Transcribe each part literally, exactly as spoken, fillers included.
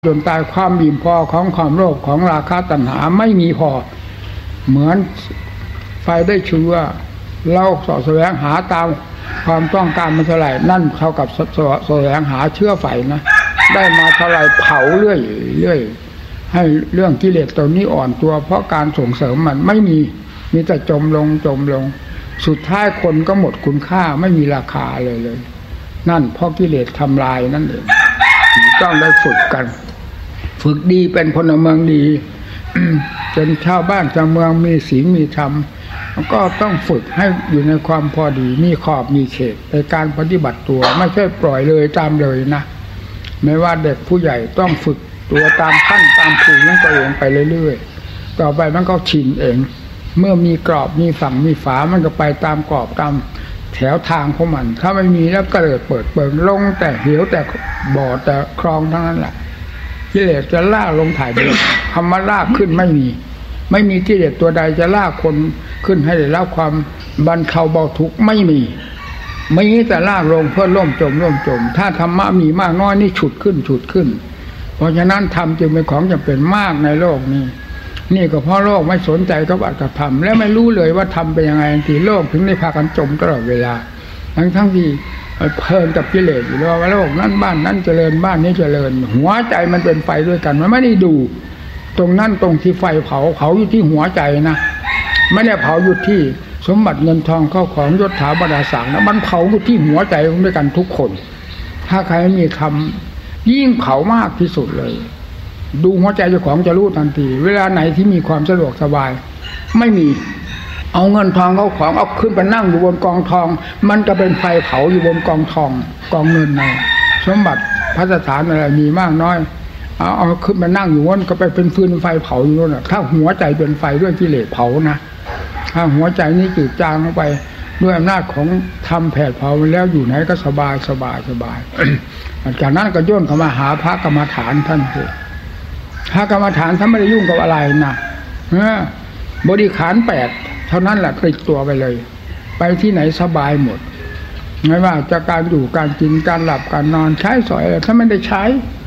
จนตายความอิ่มพอของความโลภของราคะตัณหาไม่มีพอเหมือนไฟได้เชื้อเราสอแสวงหาตามความต้องการมันเท่าไหร่นั่นเท่ากับแสวงหาเชื้อไฟนะได้มาเท่าไหร่เผาเรื่อยเรื่อยให้เรื่องกิเลสตัวนี้อ่อนตัวเพราะการส่งเสริมมันไม่มีมีแต่จมลงจมลงสุดท้ายคนก็หมดคุณค่าไม่มีราคาเลยเลยนั่นเพราะกิเลสทำลายนั่นเองต้องได้ฝึกกันฝึกดีเป็นพลเมืองดี เป็นชาวบ้านชาวเมืองมีศีลมีธรรมก็ต้องฝึกให้อยู่ในความพอดีมีขอบมีเขตในการปฏิบัติตัวไม่ใช่ปล่อยเลยตามเลยนะไม่ว่าเด็กผู้ใหญ่ต้องฝึกตัวตามขั้นตามภูมินั่นก็เองไปเรื่อยๆต่อไปมันก็ชินเองเมื่อมีกรอบมีฝั่งมีฝามันก็ไปตามกรอบตามแถวทางของมันถ้าไม่มีแล้วก็เกิดเปิดเปิงลงแต่เหวแต่บ่อแต่คลองทั้งนั้นแหละกิเลสจะลากลงถ่ายเดียวคำว่าลากขึ้นไม่มีไม่มีกิเลสตัวใดจะลากคนขึ้นให้ได้รับความบรรเทาเบาทุกข์ไม่มีไม่มีแต่ลากลงเพื่อล่มจมล่มจมถ้าธรรมะมีมากน้อยนี่ฉุดขึ้นฉุดขึ้นเพราะฉะนั้นธรรมจึงเป็นของจำเป็นมากในโลกนี้นี่ก็เพราะโลกไม่สนใจกับอัตธรรมและไม่รู้เลยว่าธรรมเป็นยังไงที่โลกถึงได้พากันจมตลอดเวลาทั้งทั้งที่เพลินกับกิเลสอยู่แล้วว่าโลกนั้นบ้านนั้นเจริญบ้านนี้เจริญหัวใจมันเป็นไฟด้วยกันมันไม่ได้ดูตรงนั้นตรงที่ไฟเผาเผาอยู่ที่หัวใจนะไม่ได้เผาอยู่ที่สมบัติเงินทองเข้าของยศถาบรรดาศักดิ์นะมันเผาอยู่ที่หัวใจด้วยกันทุกคนถ้าใครมีคำยิ่งเผามากที่สุดเลยดูหัวใจเจ้าของจะรู้ทันทีเวลาไหนที่มีความสะดวกสบายไม่มีเอาเงินทองเข้าของเอาขึ้นไปนั่งอยู่บนกองทองมันก็เป็นไฟเผาอยู่บนกองทองกองเงินในสมบัติพระสถานอะไรมีมากน้อยเอาเอาขึ้นมานั่งอยู่วนก็ไปเป็นฟืนไฟเผาอยู่นั่นแหละถ้าหัวใจเป็นไฟด้วยกิเลสเผานะถ้าหัวใจนี้จืดจางลงไปด้วยอำนาจของธรรมแผดเผาแล้วอยู่ไหนก็สบายสบายสบาย จากนั้นก็ย่นเข้ามาหาพระกรรมฐานท่านเถอะพระกรรมฐานท่านไม่ได้ยุ่งกับอะไรนะบริขารแปดเท่านั้นแหละติดตัวไปเลยไปที่ไหนสบายหมดไม่ว่าจะการอยู่การกินการหลับการนอนใช้สอยอะไรถ้าไม่ได้ใช้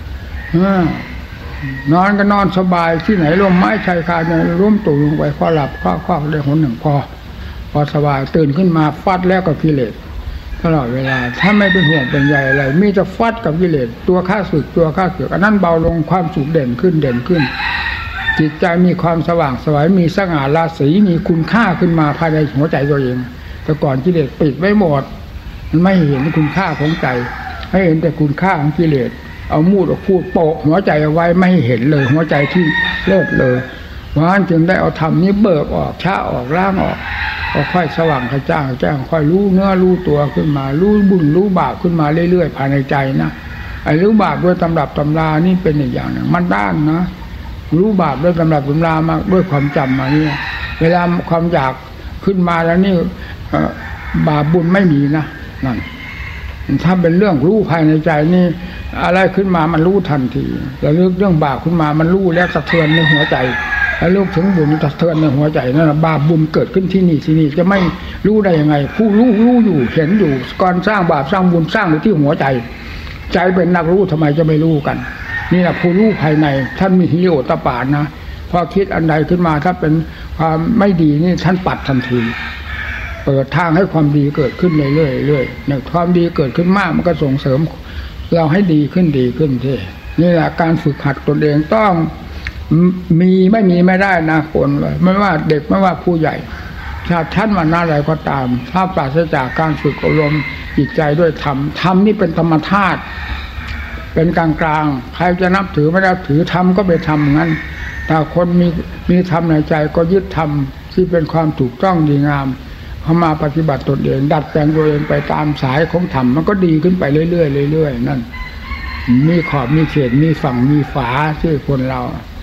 นอนก็นอนสบายที่ไหนร่มไม้ชายคาเนี่ยร่มตู่ลงไปพอหลับคว้าๆได้หนหนึ่งพอพอสบายตื่นขึ้นมาฟัดแล้วกับกิเลสตลอดเวลาถ้าไม่เป็นห่วงเป็นใยอะไรมีจะฟัดกับกิเลสตัวข้าศึกตัวข้าศึกอันนั้นเบาลงความสุขเด่นขึ้นเด่นขึ้นจิตใจมีความสว่างสวยมีสง่าราศีมีคุณค่าขึ้นมาภายในหัวใจตัวเองแต่ก่อนกิเลสปิดไว้หมดมันไม่เห็นคุณค่าของใจให้เห็นแต่คุณค่าของกิเลสเอามูดเอาพูดโปะหัวใจเอาไว้ไม่เห็นเลยหัวใจที่เลิศเลยเพราะฉะนั้นจึงได้เอาธรรมนี้เบิกออกช้าออกล้างออกก็ค่อยสว่างกระจ่างแจ้งค่อยรู้เนื้อรู้ตัวขึ้นมารู้บุญรู้บาปขึ้นมาเรื่อยๆภายในใจนะไอ้รู้บาปด้วยตำรับตำรานี่เป็นอีกอย่างหนึ่งมันด้านนะรู้บาปด้วยตำรับตำรามาด้วยความจำมาเนี่ยเวลาความอยากขึ้นมาแล้วนี่บาปบุญไม่มีนะนั่นถ้าเป็นเรื่องรู้ภายในใจนี่อะไรขึ้นมามันรู้ทันทีแล้วเรื่องเรื่องบาปขึ้นมามันรู้แล้วสะเทือนในหัวใจแล้วลูกถึงบุญสะเทือนในหัวใจนั่นบาปบุญเกิดขึ้นที่นี่ที่นี่จะไม่รู้ได้ยังไงผู้รู้รู้อยู่เห็นอยู่ก่อนสร้างบาปสร้างบุญสร้างอยู่ที่หัวใจใจเป็นนักรู้ทำไมจะไม่รู้กันนี่แหละผู้รู้ภายในท่านมีหิริโอตปานะพอคิดอันใดขึ้นมาถ้าเป็นความไม่ดีนี่ท่านปัดทันทีเปิดทางให้ความดีเกิดขึ้นเรื่อยๆเรื่อยๆเนี่ยความดีเกิดขึ้นมากมันก็ส่งเสริมเราให้ดีขึ้นดีขึ้นที่นี่แหละการฝึกหัดตนเองต้องมีไม่มีไม่ได้นะคนเลยไม่ว่าเด็กไม่ว่าผู้ใหญ่ถ้าท่านมาหน้าอะไรก็ตามถ้าปราศจากการฝึกอบรมจิตใจด้วยธรรมธรรมนี่เป็นธรรมธาตุเป็นกลางกลางใครจะนับถือไม่นับถือธรรมก็ไปทำงั้นแต่คนมีมีธรรมในใจก็ยึดธรรมที่เป็นความถูกต้องดีงามเข้ามาปฏิบัติตนเองดัดแปลงตัวเองไปตามสายของธรรมมันก็ดีขึ้นไปเรื่อยๆเรื่อยๆนั่นมีขอบมีเขตมีฝั่งมีฝาที่คนเรา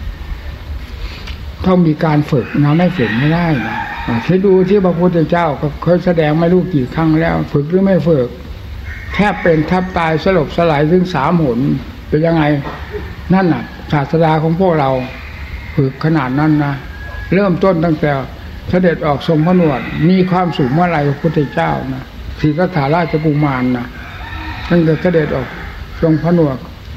ต้องมีการฝึกนะไม่ฝึกไม่ได้นะคิดดูที่พระพุทธเจ้าก็เคยแสดงไม่รู้กี่ครั้งแล้วฝึกหรือไม่ฝึกแทบเป็นแทบตายสลบสลายถึงสามหนเป็นยังไงนั่นน่ะศาสดาของพวกเราฝึกขนาดนั้นนะเริ่มต้นตั้งแต่เสด็จออกทรงพระนวดมีความสุขเมื่อไรพระพุทธเจ้านะศรีสัทธาราชกุมารนะตั้งแต่เสด็จออกทรงพระนวด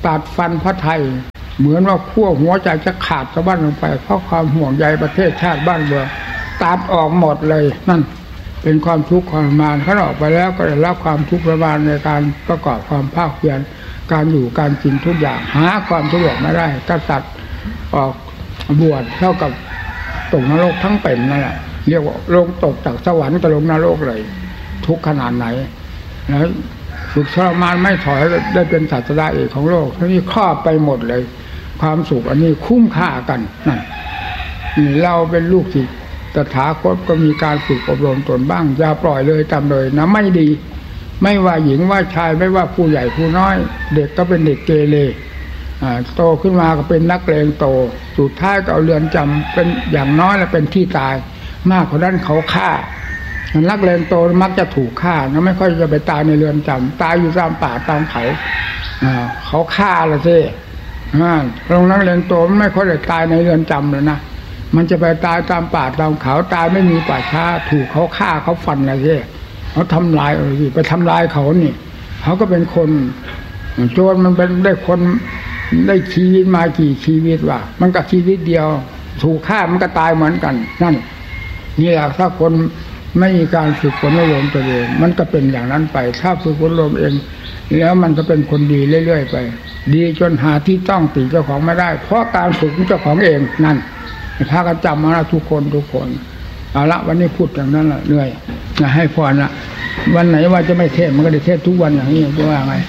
ตัดฟันพระไทยเหมือนว่าขั้วหัวใจจะขาดสะบั้นลงไปเพราะความห่วงใยประเทศชาติบ้านเมืองตัดออกหมดเลยนั่นเป็นความทุกข์ทรมานเขาออกไปแล้วก็ได้รับความทุกข์ทรมานในการประกอบความภาคเพียรการอยู่การกินทุกอย่างหาความสะดวกไม่ได้ก็ตัดออกบวชเท่ากับตกนรกทั้งเป็นนั่นแหละเรียกว่าลงตกจากสวรรค์ก็ลงนรกเลยทุกขนาดไหนแล้วฝึกทรมานไม่ถอยได้เป็นศาสดาเอกของโลกทั้งนี้ครอบไปหมดเลยความสุขอันนี้คุ้มค่ากันนั่นเราเป็นลูกศิษย์ตถาคตก็มีการฝึกอบรมตนบ้างอย่าปล่อยเลยตามเลยนะไม่ดีไม่ว่าหญิงว่าชายไม่ว่าผู้ใหญ่ผู้น้อยเด็กก็เป็นเด็กเกเรโตขึ้นมาก็เป็นนักเลงโตสุดท้ายก็เอาเรือนจำเป็นอย่างน้อยแล้วเป็นที่ตายมากกว่านั้นเขาฆ่านักเลงโตมักจะถูกฆ่านะไม่ค่อยจะไปตายในเรือนจำตายอยู่ตามป่าตามเขาเขาฆ่าละสิลงนักเลงโตไม่ค่อยจะตายในเรือนจำเลยนะมันจะไปตายตามป่าตามเขาตายไม่มีป่าช้าถูกเขาฆ่าเขาฟันละสิเขาทำลายเออไปทำลายเขานี่เขาก็เป็นคนโจรมันเป็นได้คนได้ชีวิตมากี่ชีวิตวะมันก็ชีวิตเดียวถูกฆ่ามันก็ตายเหมือนกันนั่นนี่แหละถ้าคนไม่มีการฝึกฝนอบรมตัวเองมันก็เป็นอย่างนั้นไปถ้าฝึกฝนอบรมเองแล้วมันจะเป็นคนดีเรื่อยๆไปดีจนหาที่ต้องติเจ้าของไม่ได้เพราะการฝึกเจ้าของเองนั่นถ้าก็จำมาทุกคนทุกคนเอาละวันนี้พูดอย่างนั้นละเหนื่อยนะให้พรละวันไหนว่าจะไม่เทศมันก็ได้เทศทุกวันอย่างนี้จะว่าไง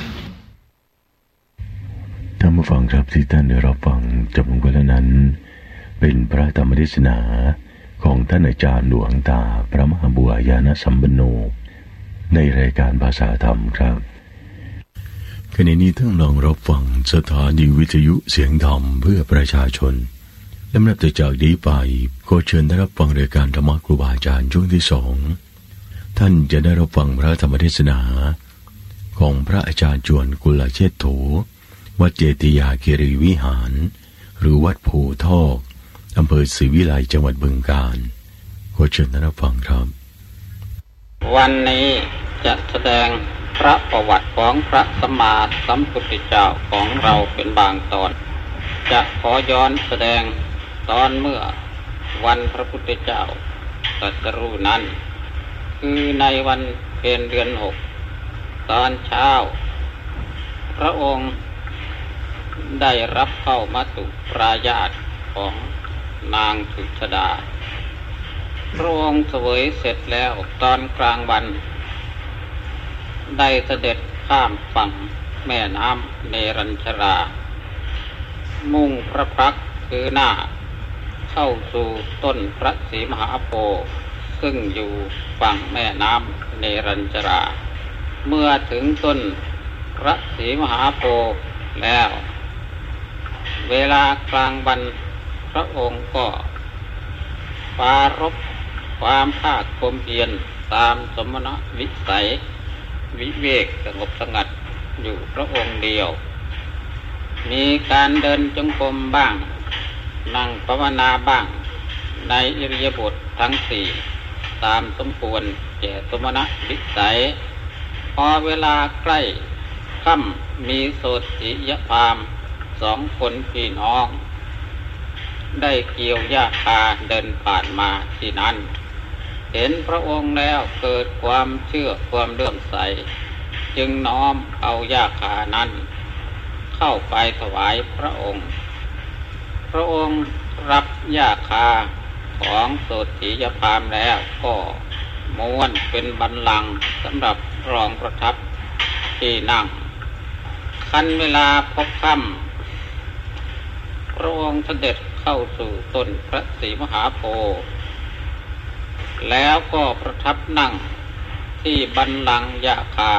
ท่านผู้ฟังครับที่ท่านได้รับฟังจบลงไปแล้วนั้นเป็นพระธรรมเทศนาของท่านอาจารย์หลวงตาพระมหาบัวยานสัมปันโนในรายการภาษาธรรมครับขณะนี้ท่านลองรับฟังสถานีวิทยุเสียงธรรมเพื่อประชาชนและนับแต่จากนี้ไปก็เชิญได้รับฟังรายการธรรมครูบาอาจารย์ช่วงที่สองท่านจะได้รับฟังพระธรรมเทศนาของพระอาจารย์จวนกุลเชษโถวัดเจติยาคีรีวิหารหรือวัดภูทอกอำเภอศรีวิไลจังหวัดบึงกาฬขอเชิญท่านรับฟังครับวันนี้จะแสดงพระประวัติของพระสัมมาสัมพุทธเจ้าของเราเป็นบางตอนจะขอย้อนแสดงตอนเมื่อวันพระพุทธเจ้าตรัสรู้นั้นคือในวันเพ็ญเดือนหกตอนเช้าพระองค์ได้รับเข้ามาตุปรายาตของนางสุชฎาพระองค์เสวยเสร็จแล้วตอนกลางวันได้เสด็จข้ามฝั่งแม่น้ำเนรัญชรามุ่งพระพักตร์คือหน้าเข้าสู่ต้นพระศรีมหาโพธิ์ซึ่งอยู่ฝั่งแม่น้ำเนรัญชราเมื่อถึงต้นพระศรีมหาโพธิ์แล้วเวลากลางวันพระองค์ก็ปรารภความภาคความเพียรตามสมณวิสัยวิเวกสงบสงัดอยู่พระองค์เดียวมีการเดินจงกรมบ้างนั่งภาวนาบ้างในอิริยาบถทั้งสี่ตามสมควรแก่สมณวิสัยพอเวลาใกล้ค่ำมีโสติยพราหมณ์สองคนพี่น้องได้เกี่ยวหญ้าคาเดินผ่านมาที่นั้นเห็นพระองค์แล้วเกิดความเชื่อความเลื่อมใสจึงน้อมเอาหญ้าคานั้นเข้าไปถวายพระองค์พระองค์รับหญ้าคาของโสติยพราหมณ์แล้วก็ม้วนเป็นบัลลังก์สำหรับรองประทับที่นั่งคันเวลาพบค่ำพระองค์เสด็จเข้าสู่ต้นพระศรีมหาโพธิ์แล้วก็ประทับนั่งที่บัลลังก์ยะคา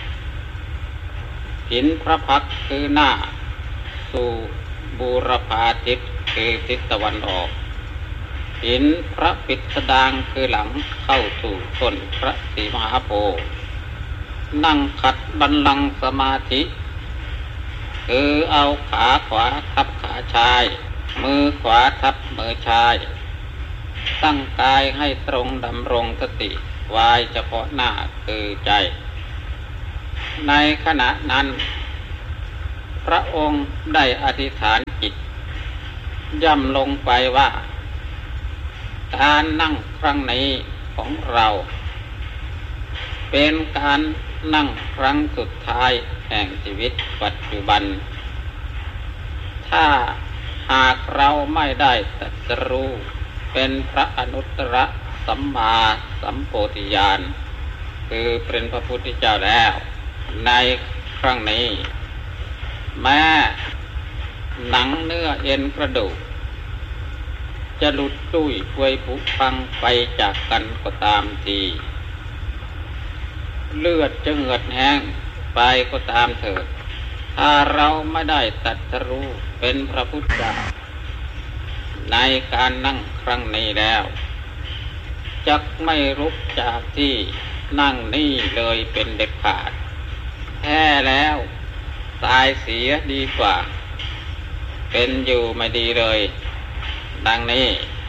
หินพระพักตร์คือหน้าสู่บูรพาทิศคือทิศตะวันออกหินพระปิฎสดางคือหลังเข้าสู่ต้นพระศรีมหาโพธิ์นั่งขัดบัลลังก์สมาธิคือเอาขาขวาทับขาชายมือขวาทับมือชายตั้งกายให้ตรงดำรงสติไว้เฉพาะหน้าคือใจในขณะนั้นพพระองค์ได้อธิษฐานจิตย่ำลงไปว่าการนั่งครั้งนี้ของเราเป็นการนั่งครั้งสุดท้ายแห่งชีวิตปัจจุบันถ้าหากเราไม่ได้ตรัสรู้เป็นพระอนุตตรสัมมาสัมโพธิญาณคือเป็นพระพุทธเจ้าแล้วในครั้งนี้แม้หนังเนื้อเอ็นกระดูกจะหลุดตุ้ยป่วยผุพังไปจากกันก็ตามทีเลือดจะเหือดแห้งไปก็ตามเถิดถ้าเราไม่ได้ตรัสรู้เป็นพระพุทธเจ้าในการนั่งครั้งนี้แล้วจักไม่ลุกจากที่นั่งนี่เลยเป็นเด็ดขาดแท้แล้วตายเสียดีกว่าเป็นอยู่ไม่ดีเลยดังนี้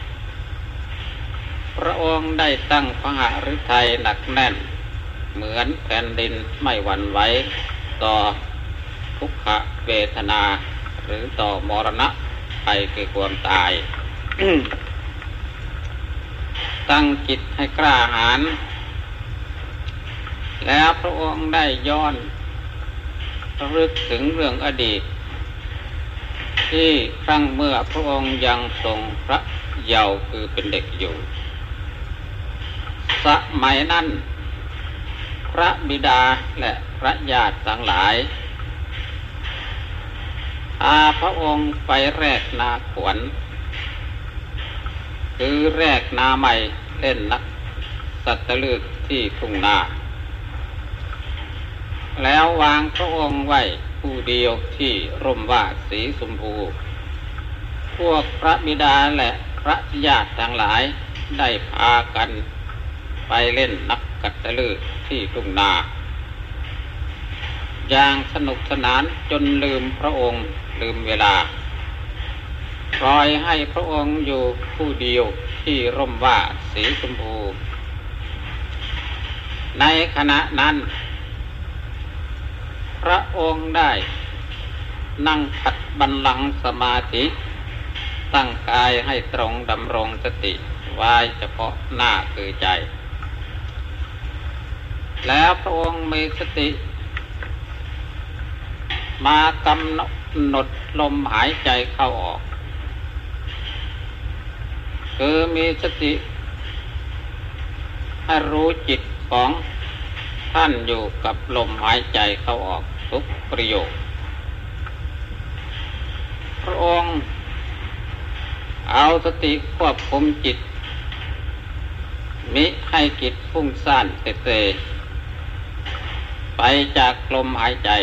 พระองค์ได้ตั้งพระหฤทัยหนักแน่นเหมือนแผ่นดินไม่หวั่นไหวต่อทุกขเวทนาหรือต่อมรณะภัยคือความตาย ตั้งจิตให้กล้าหาญแล้วพระองค์ได้ย้อนระลึกถึงเรื่องอดีตที่ครั้งเมื่อพระองค์ยังทรงพระเยาว์คือเป็นเด็กอยู่สมัยนั้นพระบิดาและพระญาติทั้งหลายพาพระองค์ไปแรกนาขวัญคือแรกนาใหม่เล่นนักสัตว์ลืดที่ทุ่งนาแล้ววางพระองค์ไว้ผู้เดียวที่ร่มว่าสีชมพูพวกพระบิดาและพระญาติทั้งหลายได้พากันไปเล่นนักกัตลืดที่ทุ่งนาอย่างสนุกสนานจนลืมพระองค์ลืมเวลาปล่อยให้พระองค์อยู่ผู้เดียวที่ร่มว่าสีชมพูในขณะนั้นพระองค์ได้นั่งขัดบัลลังก์สมาธิตั้งกายให้ตรงดำรงสติไว้เฉพาะหน้าคือใจแล้วพระองค์มีสติมากำหนดลมหายใจเข้าออกคือมีสติให้รู้จิตของท่านอยู่กับลมหายใจเข้าออกทุกประโยคพระองค์เอาสติควบคุมจิตมิให้จิตฟุ้งซ่านเตะไปจากลมหายใจ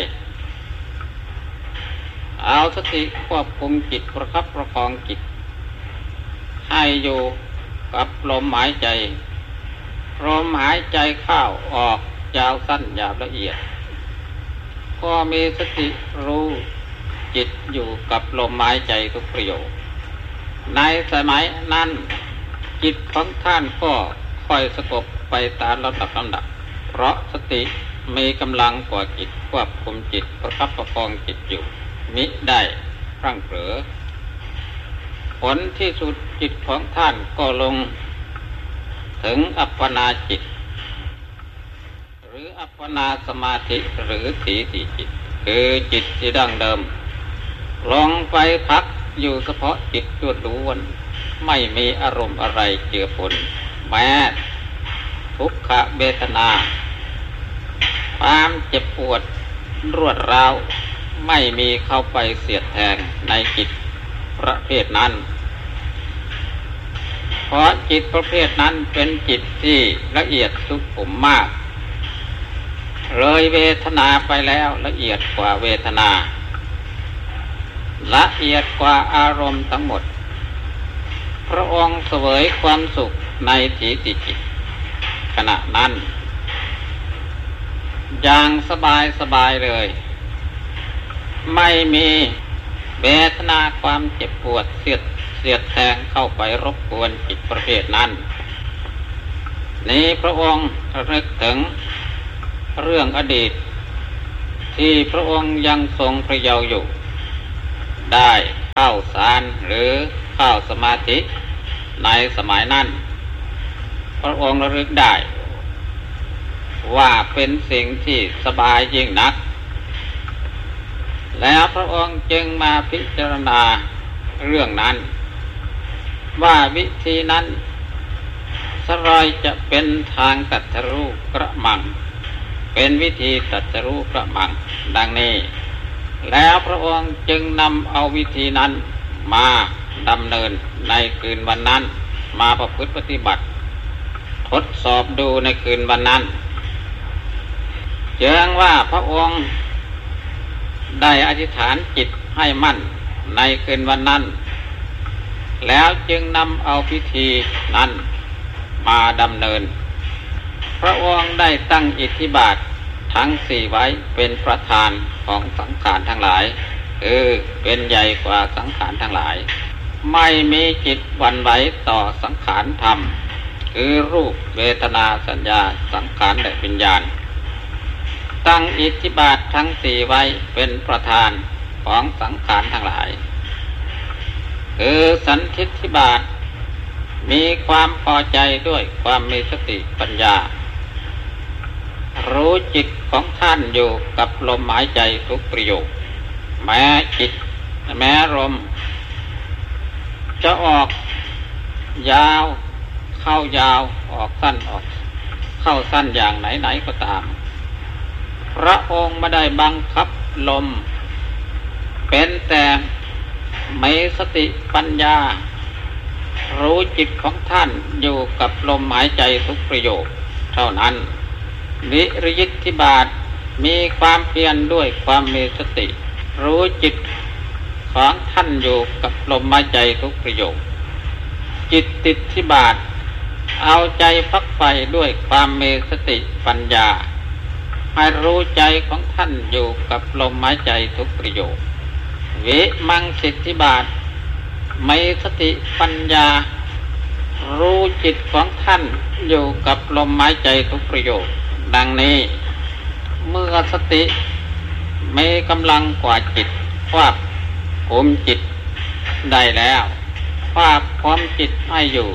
เอาสติควบคุมจิตประคับประคองจิตให้อยู่กับลมหายใจลมหายใจเข้าออกยาวสั้นหยาบละเอียดก็มีสติรู้จิตอยู่กับลมหายใจทุกประโยคในสมัยนั้นจิตของท่านก็ค่อยสงบไปตามลำดับลำดับเพราะสติมีกำลังกว่าจิตควบคุมจิตประคับประคองจิตอยู่มิได้พลั้งเผลอผลที่สุดจิตของท่านก็ลงถึงอัปปนาจิตหรืออัปปนาสมาธิหรือถีติจิตคือจิตที่ดั้งเดิมลงไปพักอยู่เฉพาะจิตล้วนๆไม่มีอารมณ์อะไรเจือปนแม้ทุกขเวทนาความเจ็บปวดรวดร้าวไม่มีเข้าไปเสียดแทงในจิตประเภทนั้นเพราะจิตประเภทนั้นเป็นจิตที่ละเอียดสุขุมมากเลยเวทนาไปแล้วละเอียดกว่าเวทนาละเอียดกว่าอารมณ์ทั้งหมดพระองค์เสวยความสุขในถีติจิตขณะนั้นอย่างสบายสบายเลยไม่มีเวทนาความเจ็บปวดเสียดเสียดแทงเข้าไปรบกวนจิตประเภทนั้นนี้พระองค์ระลึกถึงเรื่องอดีตที่พระองค์ยังทรงพระเยาว์อยู่ได้เข้าฌานหรือเข้าสมาธิในสมัยนั้นพระองค์ระลึกได้ว่าเป็นสิ่งที่สบายยิ่งนักแล้วพระองค์จึงมาพิจารณาเรื่องนั้นว่าวิธีนั้นสรอยจะเป็นทางตรัสรู้กระมังเป็นวิธีตรัสรู้กระมังดังนี้แล้วพระองค์จึงนำเอาวิธีนั้นมาดำเนินในคืนวันนั้นมาประพฤติปฏิบัติทดสอบดูในคืนวันนั้นเจืองว่าพระองค์ได้อธิษฐานจิตให้มั่นในคืนวันนั้นแล้วจึงนำเอาพิธีนั้นมาดำเนินพระองค์ได้ตั้งอิทธิบาททั้งสี่ไว้เป็นประธานของสังขารทั้งหลายคือเป็นใหญ่กว่าสังขารทั้งหลายไม่มีจิตหวั่นไหวต่อสังขารธรรมคือรูปเวทนาสัญญาสังขารและวิญญาณตั้งอิทธิบาททั้งสี่ไว้เป็นประธานของสังขารทั้งหลายคือสันทิฏฐิบาทมีความพอใจด้วยความมีสติปัญญารู้จิตของท่านอยู่กับลมหายใจทุกประโยคแม้จิตแม้ลมจะออกยาวเข้ายาวออกสั้นออกเข้าสั้นอย่างไหนๆก็ตามพระองค์ไม่ได้บังคับลมเป็นแต่มีสติปัญญารู้จิตของท่านอยู่กับลมหายใจทุกประโยคเท่านั้นวิริยิทธิบาทมีความเพียรด้วยความมีสติรู้จิตของท่านอยู่กับลมหายใจทุกประโยคจิตติดธิบาทเอาใจพักไฟด้วยความมีสติปัญญาให้รู้ใจของท่านอยู่กับลมหายใจทุกประโยควิมังสิทธิบาทมีสติปัญญารู้จิตของท่านอยู่กับลมหายใจทุกประโยคดังนี้เมื่อสติมีกำลังกว่าจิตควบคุมจิตได้แล้วควบคุมจิตให้อยู่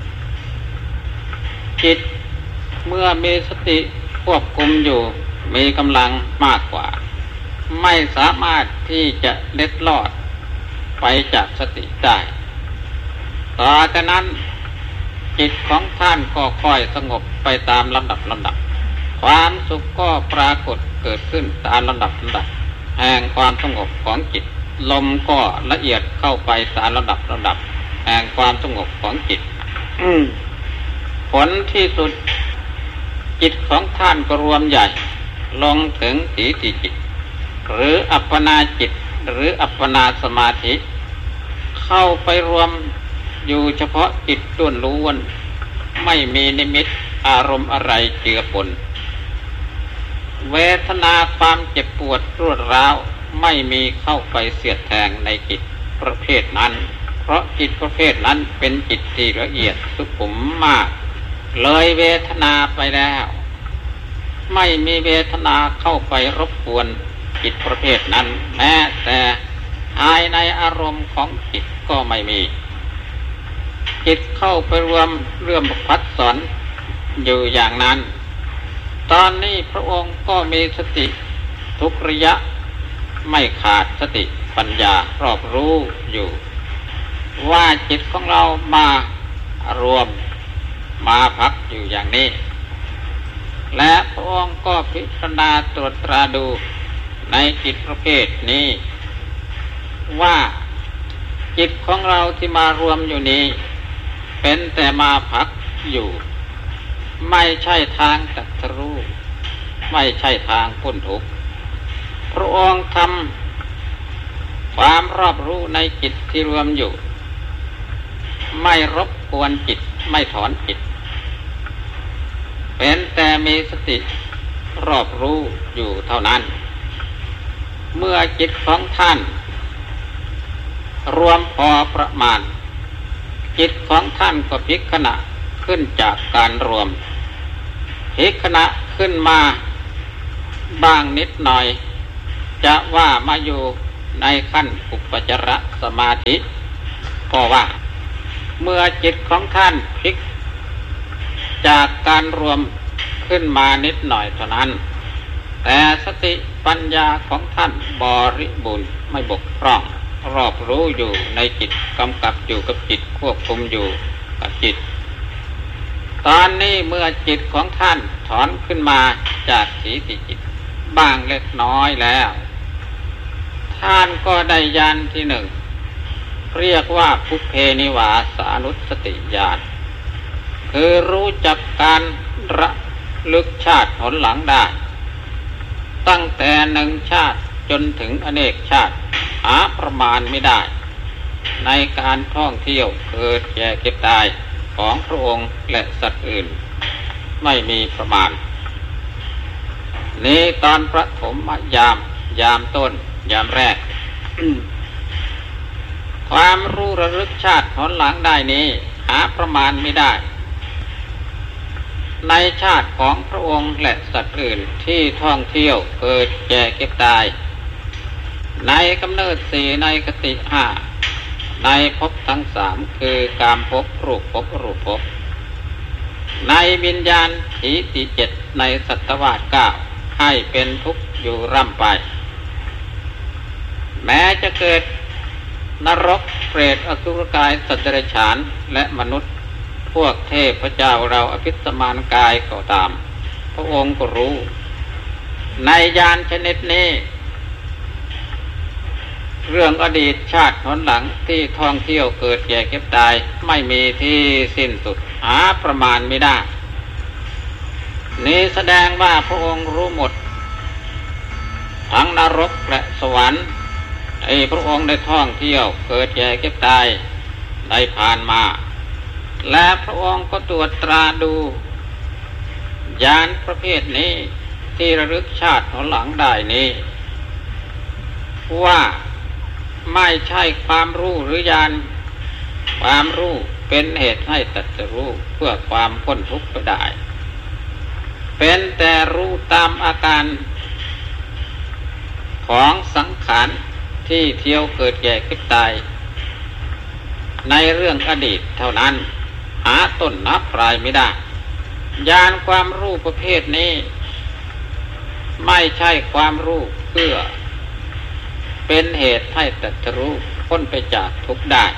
จิตเมื่อมีสติควบคุมอยู่มีกำลังมากกว่าไม่สามารถที่จะเล็ดลอดไปจากสติได้ต่อจากนั้นจิตของท่านก็ค่อยสงบไปตามลำดับลำดับความสุขก็ปรากฏเกิดขึ้นตามลำดับลำดับแห่งความสงบของจิตลมก็ละเอียดเข้าไปตามลำดับลำดับแห่งความสงบของจิตผลที่สุดจิตของท่านก็รวมใหญ่ลงถึงสีติจิตหรืออัปปนาจิตหรืออัปปนาสมาธิเข้าไปรวมอยู่เฉพาะจิตล้วนล้วนไม่มีนิมิตอารมณ์อะไรเจือปนเวทนาความเจ็บปวดรวดร้าวไม่มีเข้าไปเสียดแทงในจิตประเภทนั้นเพราะจิตประเภทนั้นเป็นจิตที่ละเอียดสุขุมมากเลยเวทนาไปแล้วไม่มีเวทนาเข้าไปรบกวนจิตประเภทนั้นแม้แต่ภายในอารมณ์ของจิตก็ไม่มีจิตเข้าไปรวมเรื่องพัดสอนอยู่อย่างนั้นตอนนี้พระองค์ก็มีสติทุกระยะไม่ขาดสติปัญญารอบรู้อยู่ว่าจิตของเรามารวมมาพักอยู่อย่างนี้และพระองค์ก็พิจารณาตรวจตราดูในจิตประเภทนี้ว่าจิตของเราที่มารวมอยู่นี้เป็นแต่มาพักอยู่ไม่ใช่ทางตรัสรู้ไม่ใช่ทางพ้นทุกข์พระองค์ทำความรอบรู้ในจิตที่รวมอยู่ไม่รบกวนจิตไม่ถอนจิตเป็นแต่มีสติรอบรู้อยู่เท่านั้นเมื่อจิตของท่านรวมพอประมาณจิตของท่านก็พลิกขณะขึ้นจากการรวมพลิกขณะขึ้นมาบ้างนิดหน่อยจะว่ามาอยู่ในขั้นอุปจารสมาธิเพราะว่าเมื่อจิตของท่านพลิกจากการรวมขึ้นมานิดหน่อยเท่านั้นแต่สติปัญญาของท่านบริบูรณ์ไม่บกพร่องรอบรู้อยู่ในจิตกำกับอยู่กับจิตควบคุมอยู่กับจิตตอนนี้เมื่อจิตของท่านถอนขึ้นมาจากสีติจิตบ้างเล็กน้อยแล้วท่านก็ได้ญาณที่หนึ่งเรียกว่าภุเพนิวาสานุสติญาณคือรู้จักการระลึกชาติหนหลังได้ตั้งแต่หนึ่งชาติจนถึงอเนกชาติหาประมาณไม่ได้ในการท่องเที่ยวเกิดแก่เก็บตายของพระองค์และสัตว์อื่นไม่มีประมาณนี้ตอนประถมยามยามต้นยามแรก ความรู้ระลึกชาติหนหลังได้นี้หาประมาณไม่ได้ในชาติของพระองค์และสัตว์อื่นที่ท่องเที่ยวเกิดแก่เก็บตายในกำเนิดสี่ในคติห้าในภพทั้งสามคือกามภพรูปภพอรูปภพในวิญญาณถีติเจ็ดในสัตวาสเก้าให้เป็นทุกข์อยู่ร่ำไปแม้จะเกิดนรกเปรตอสุรกายสัตว์เดรัจฉานและมนุษย์พวกเทพเจ้าเราอภิสมานกายก็ตามพระองค์ก็รู้ในญาณชนิดนี้เรื่องอดีตชาติหนหลังที่ท่องเที่ยวเกิดแก่เก็บตายไม่มีที่สิ้นสุดหาประมาณไม่ได้นี้แสดงว่าพระองค์รู้หมดทั้งนรกและสวรรค์ที่พระองค์ได้ท่องเที่ยวเกิดแก่เก็บตายได้ผ่านมาและพระองค์ก็ตรวจตราดูญาณประเภทนี้ที่ระลึกชาติหนหลังได้นี้ว่าไม่ใช่ความรู้หรือญาณความรู้เป็นเหตุให้ตรัสรู้เพื่อความพ้นทุกข์ไปได้เป็นแต่รู้ตามอาการของสังขารที่เที่ยวเกิดแก่เก็บตายในเรื่องอดีตเท่านั้นหาต้นนับปลายไม่ได้ญาณความรู้ประเภทนี้ไม่ใช่ความรู้เพื่อเป็นเหตุให้ตรัสรู้พ้นไปจากทุกข์ได้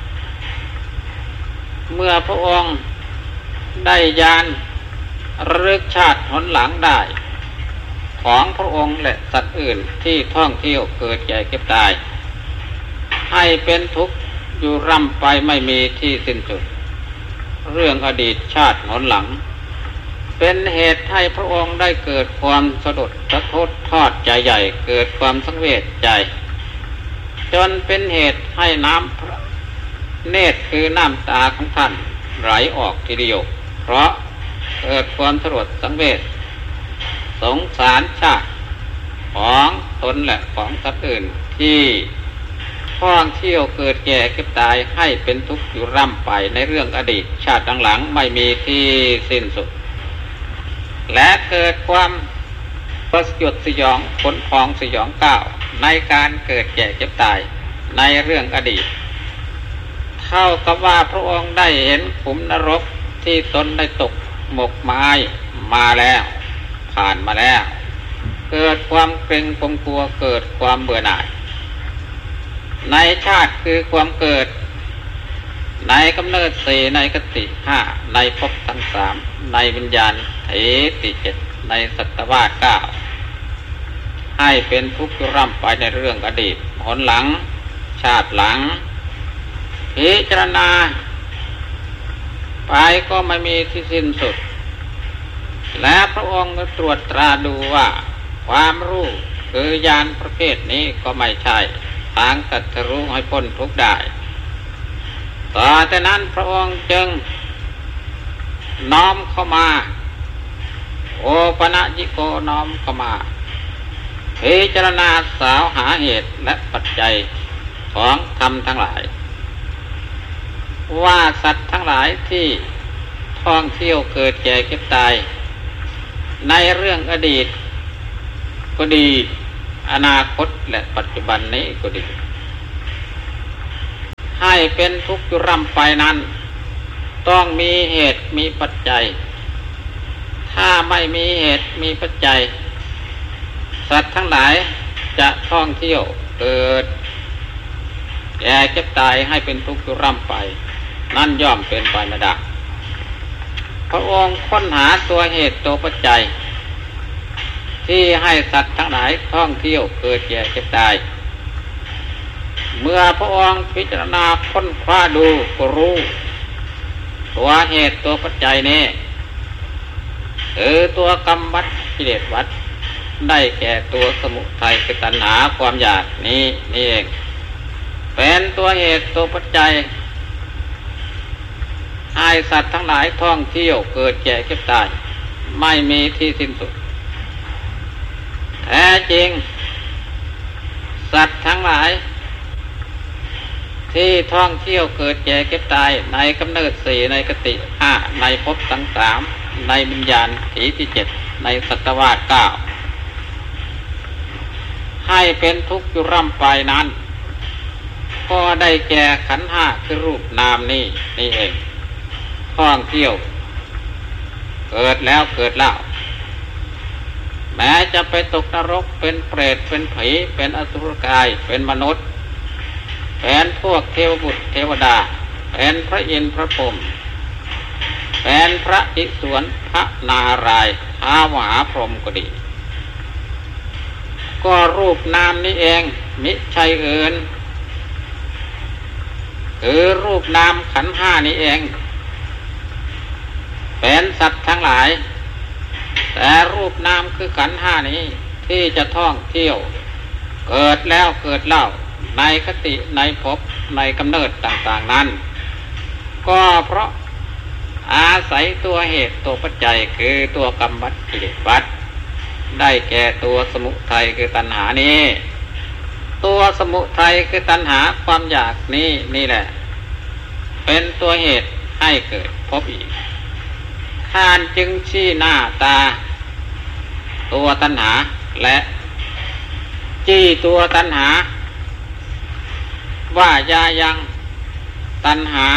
เมื่อพระองค์ได้ญาณระลึกชาติหนหลังได้ของพระองค์และสัตว์อื่นที่ท่องเที่ยวเกิดแก่เก็บตายให้เป็นทุกข์อยู่ร่ำไปไม่มีที่สิ้นสุดเรื่องอดีตชาติหนหลังเป็นเหตุให้พระองค์ได้เกิดความสะดุดสะท้อนทอดใจใหญ่เกิดความสังเวชใจจนเป็นเหตุให้น้ำเนตรคือน้ำตาของท่านไหลออกทีเดียวเพราะเกิดความสลดสังเวชสงสารชาติของตนและของสัตว์อื่นที่ท่องเที่ยวเกิดแก่เก็บตายให้เป็นทุกข์อยู่ร่ำไปในเรื่องอดีตชาติหลังๆไม่มีที่สิ้นสุดและเกิดความประสยดสยองขนพองสยองก้าวในการเกิดแก่เจ็บตายในเรื่องอดีตเท่ากับว่าพระองค์ได้เห็นขุมนรกที่ตนได้ตกหมกไม้มาแล้วผ่านมาแล้วเกิดความเกรงกลัวเกิดความเบื่อหน่ายในชาติคือความเกิดในกำเนิดสี่ในคติห้าในภพทั้งสามในวิญญาณเถติเจ็ดในสัตวาสเก้าให้เป็นทุกข์ร่ำไปในเรื่องอดีตหนหลังชาติหลังพิจารณาไปก็ไม่มีที่สิ้นสุดและพระองค์ก็ตรวจตราดูว่าความรู้คือญาณประเภทนี้ก็ไม่ใช่ทางตรัสรู้ให้พ้นทุกข์ได้ต่อจากนั้นพระองค์จึงน้อมเข้ามาโอปนัญิโกน้อมเข้ามาพิจารณาสาวหาเหตุและปัจจัยของธรรมทั้งหลายว่าสัตว์ทั้งหลายที่ท่องเที่ยวเกิดแก่เก็บตายในเรื่องอดีตก็ดีอนาคตและปัจจุบันนี้ก็ดีให้เป็นทุกข์อยู่ร่ำไปนั้นต้องมีเหตุมีปัจจัยถ้าไม่มีเหตุมีปัจจัยสัตว์ทั้งหลายจะท่องเที่ยวเกิดแก่เจ็บตายให้เป็นทุกข์อยู่ร่ำไปนั่นย่อมเป็นไปไม่ได้พระองค์ค้นหาตัวเหตุตัวปัจจัยที่ให้สัตว์ทั้งหลายท่องเที่ยวเกิดแก่เจ็บตายเมื่อพระองค์พิจารณาค้นคว้าดูก็รู้ตัวเหตุตัวปัจจัยนี้คือตัวกรรมวัฏกิเลสวัฏได้แก่ตัวสมุทัยคือตัณหาความอยากนี้นี่เองเป็นตัวเหตุตัวปัจจัยให้สัตว์ทั้งหลายท่องเที่ยวเกิดแก่เก็บตายไม่มีที่สิ้นสุดแท้จริงสัตว์ทั้งหลายที่ท่องเที่ยวเกิดแก่เก็บตายในกำเนิดสี่ในกติห้าในภพทั้งสามในวิญญาณถีที่เจ็ดในสัตวาสเก้าให้เป็นทุกข์อยู่ร่ำไปนั้นก็ได้แก่ขันธ์ห้าคือรูปนามนี่นี่เองท่องเที่ยวเกิดแล้วเกิดแล้วแม้จะไปตกนรกเป็นเปรตเป็นผีเป็นอสุรกายเป็นมนุษย์เป็นพวกเทวบุตรเทวดาเป็นพระอินทร์พระพรหมเป็นพระอิศวรพระนารายณ์ท้าวมหาพรหมก็ดีก็รูปนามนี้เองมิใช่อื่นคือรูปนามขันธ์ห้านี้เองเป็นสัตว์ทั้งหลายแต่รูปนามคือขันธ์ห้านี้ที่จะท่องเที่ยวเกิดแล้วเกิดเล่าในคติในภพในกำเนิดต่างๆนั้นก็เพราะอาศัยตัวเหตุตัวปัจจัยคือตัวกรรมวัฏกิเลสวัฏได้แก่ตัวสมุทัยคือตัณหานี้ตัวสมุทัยคือตัณหาความอยากนี้นี่แหละเป็นตัวเหตุให้เกิดภพอีกท่านจึงชี้หน้าตาตัวตัณหาและจี้ตัวตัณหาว่ายายังตัณหา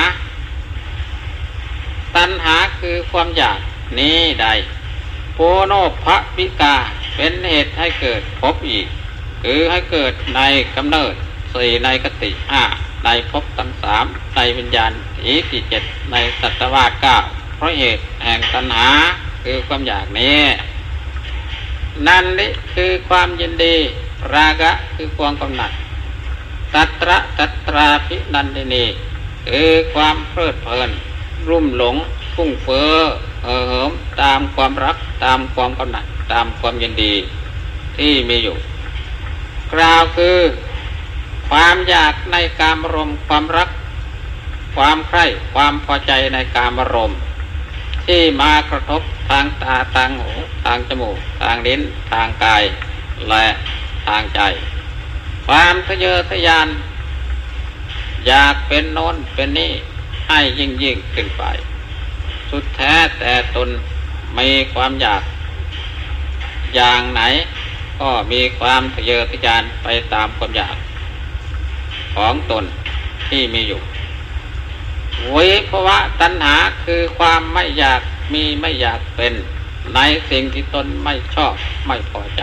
ตัณหาคือความอยากนี้ใดโพโนภวิกาเป็นเหตุให้เกิดภพอีกคือให้เกิดในกำเนิดสี่ในกติห้าในภพทั้งสามในวิญญาณถีที่เจ็ดในสัตวาสเก้าเพราะเหตุแห่งตัณหาคือความอยากนี้นั่นนี่คือความยินดีราคะคือความกำหนัดตัตระตัตราภินันทินีคือความเพลิดเพลินรุ่มหลงฟุ้งเฟ้อเห่อเหิมตามความรักตามความกำหนัดตามความยินดีที่มีอยู่กล่าวคือความอยากในกามารมณ์ความรักความใคร่ความพอใจในกามารมณ์ที่มากระทบทางตาทางหูทางจมูกทางลิ้นทางกายและทางใจความทะเยอทะยานอยากเป็นโน้นเป็นนี่ให้ยิ่งยิ่งขึ้นไปสุดแท้แต่ตนมีความอยากอย่างไหนก็มีความทะเยอทะยานไปตามความอยากของตนที่มีอยู่วิภวะตัณหาคือความไม่อยากมีไม่อยากเป็นในสิ่งที่ตนไม่ชอบไม่พอใจ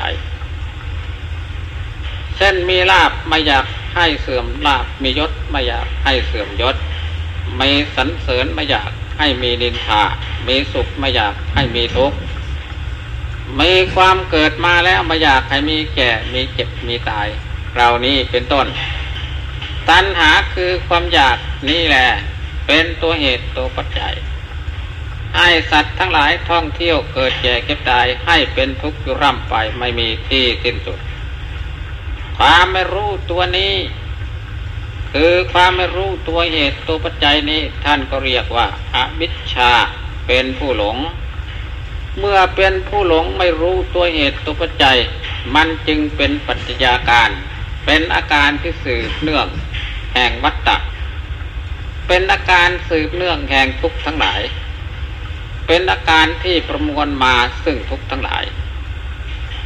เช่นมีลาภไม่อยากให้เสื่อมลาภมียศไม่อยากให้เสื่อมยศมีสรรเสริญไม่อยากให้มีนินทามีสุขไม่อยากให้มีทุกข์มีความเกิดมาแล้วไม่อยากให้มีแก่มีเจ็บมีตายเรานี้เป็นต้นตัณหาคือความอยากนี่แหละเป็นตัวเหตุตัวปัจจัยให้สัตว์ทั้งหลายท่องเที่ยวเกิดแก่เก็บตายให้เป็นทุกข์อยู่ร่ำไปไม่มีที่สิ้นสุดความไม่รู้ตัวนี้คือความไม่รู้ตัวเหตุตัวปัจจัยนี้ท่านก็เรียกว่าอวิชชาเป็นผู้หลงเมื่อเป็นผู้หลงไม่รู้ตัวเหตุตัวปัจจัยมันจึงเป็นปัจจัยการเป็นอาการที่สืบเนื่องแห่งวัฏฏะเป็นอาการสืบเนื่องแห่งทุกข์ทั้งหลายเป็นอาการที่ประมวลมาซึ่งทุกข์ทั้งหลาย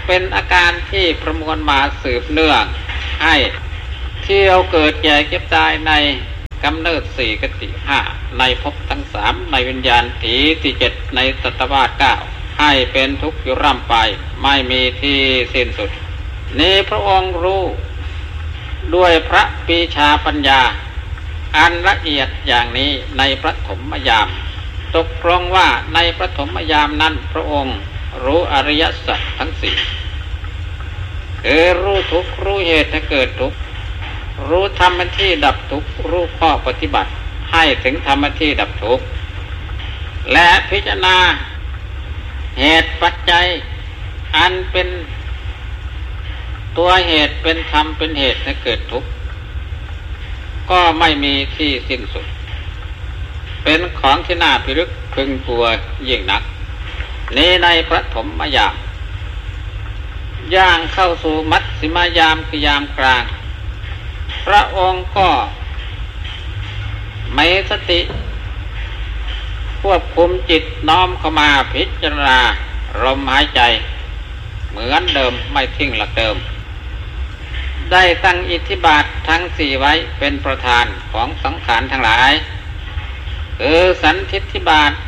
เป็นอาการที่ประมวลมาสืบเนื่องให้เที่ยวเกิดแก่เก็บตายในกำเนิดสี่กติห้าในภพทั้งสามในวิญญาณถีที่เจ็ดในสัตวาสเก้าให้เป็นทุกข์อยู่ร่ำไปไม่มีที่สิ้นสุดนี้พระองค์รู้ด้วยพระปีชาปัญญาอันละเอียดอย่างนี้ในปฐมยามตกลงว่าในปฐมยามนั้นพระองค์รู้อริยสัจทั้งสี่คือรู้ทุกข์รู้เหตุให้เกิดทุกข์รู้ธรรมที่ดับทุกข์รู้ข้อปฏิบัติให้ถึงธรรมที่ดับทุกข์และพิจารณาเหตุปัจจัยอันเป็นตัวเหตุเป็นธรรมเป็นเหตุให้เกิดทุกข์ก็ไม่มีที่สิ้นสุดเป็นของที่น่าพิรึกพึงกลัวยิ่งนักนี้ในปฐมยามย่างเข้าสู่มัชฌิมยามคือยามกลางพระองค์ก็มีสติควบคุมจิตน้อมเข้ามาพิจารณาลมหายใจเหมือนเดิมไม่ทิ้งหลักเดิมได้ตั้งอิทธิบาททั้งสี่ไว้เป็นประธานของสังขารทั้งหลายคือสันทิฏฐิบาท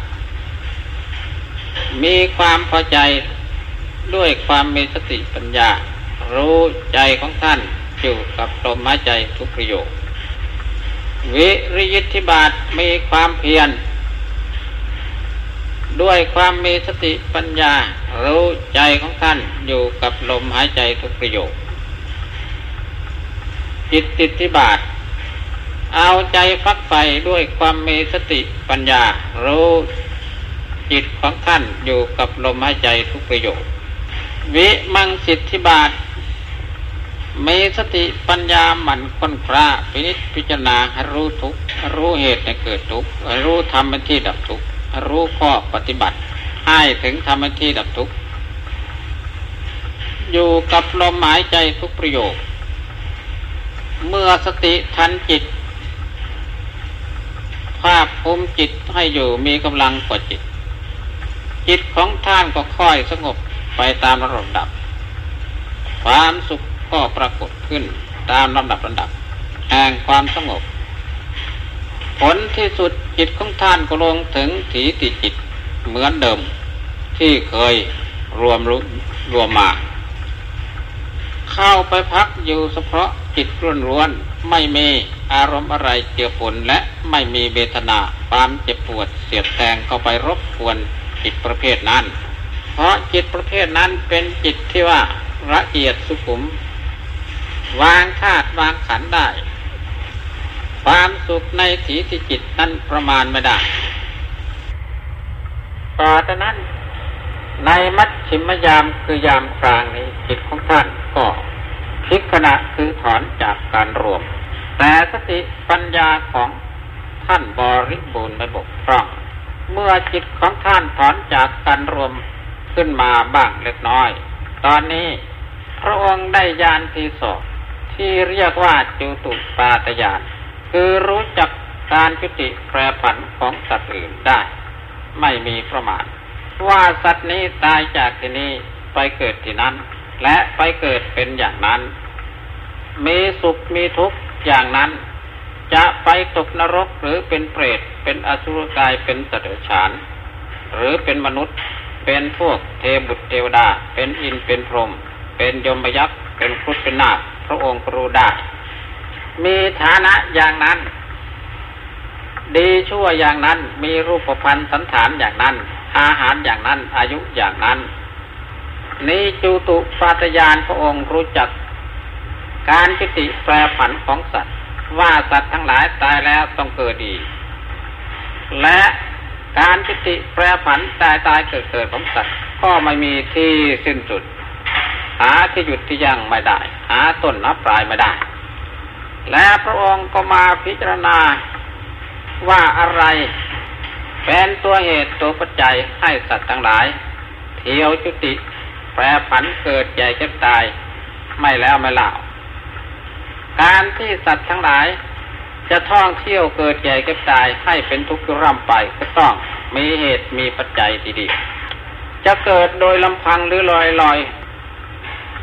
มีความพอใจด้วยความมีสติปัญญารู้ใจของท่านอยู่กับลมหายใจทุกประโยควิริยิทธิบาทมีความเพียรด้วยความมีสติปัญญารู้ใจของท่านอยู่กับลมหายใจทุกประโยคจิตติทธิบาทเอาใจฟักใฝ่ด้วยความมีสติปัญญารู้จิตของท่านอยู่กับลมหายใจทุกประโยควิมังสิทธิบาทมีสติปัญญาหมั่นค้นคว้าพินิจพิจารณารู้ทุกข์รู้เหตุให้เกิดทุกข์รู้ธรรมที่ดับทุกข์รู้ข้อปฏิบัติให้ถึงธรรมที่ดับทุกข์อยู่กับลมหายใจทุกประโยคเมื่อสติทันจิตภาคภูมิจิตให้อยู่มีกำลังกว่าจิตจิตของท่านก็ค่อยสงบไปตามระดับความสุขก็ปรากฏขึ้นตามลำดับลำดับแห่งความสงบผลที่สุดจิตของท่านก็ลงถึงถีติจิตเหมือนเดิมที่เคยรวมรวมมาเข้าไปพักอยู่เฉพาะจิตล้วนๆไม่มีอารมณ์อะไรเจือปนและไม่มีเวทนาความเจ็บปวดเสียดแทงเข้าไปรบกวนจิตประเภทนั้นเพราะจิตประเภทนั้นเป็นจิตที่ว่าละเอียดสุขุมวางธาตุวางขันธ์ได้ความสุขในถีติจิตนั้นประมาณไม่ได้ต่อจากนั้นในมัชฌิมยามคือยามกลางนี้จิตของท่านก็พลิกขณะคือถอนจากการรวมแต่สติปัญญาของท่านบริบูรณ์ไม่บกพร่องเมื่อจิตของท่านถอนจากการรวมขึ้นมาบ้างเล็กน้อยตอนนี้พระองค์ได้ญาณที่สองที่เรียกว่าจุตุปาตญาณคือรู้จักการจุติแปรผันของสัตว์อื่นได้ไม่มีประมาณว่าสัตว์นี้ตายจากที่นี้ไปเกิดที่นั้นและไปเกิดเป็นอย่างนั้นมีสุขมีทุกข์อย่างนั้นจะไปตกนรกหรือเป็นเปรตเป็นอสุรกายเป็นสัตว์เดรัจฉานหรือเป็นมนุษย์เป็นพวกเทพบุตรเทวดาเป็นอินทร์เป็นพรหมเป็นยมยักษ์เป็นครุฑเป็นนาคพระองค์รู้ได้มีฐานะอย่างนั้นดีชั่วอย่างนั้นมีรูปพรรณสันฐานอย่างนั้นอาหารอย่างนั้นอายุอย่างนั้นนี้จุตุปาตญาณพระองค์รู้จักการจุติแปรผันของสัตว์ว่าสัตว์ทั้งหลายตายแล้วต้องเกิดอีกและการจุติแปรผันตายตายเกิดเกิดของสัตว์ก็ไม่มีที่สิ้นสุดหาที่หยุดที่ยั่งไม่ได้หาต้นหาปลายไม่ได้และพระองค์ก็มาพิจารณาว่าอะไรเป็นตัวเหตุตัวปัจจัยให้สัตว์ทั้งหลายเที่ยวจุติแปรผันเกิดใหญ่เจ็บตายไม่แล้วไม่เล่าการที่สัตว์ทั้งหลายจะท่องเที่ยวเกิดใหญ่เจ็บตายให้เป็นทุกข์ร่ำไปก็ต้องมีเหตุมีปัจจัยดีๆจะเกิดโดยลำพังหรือลอยๆ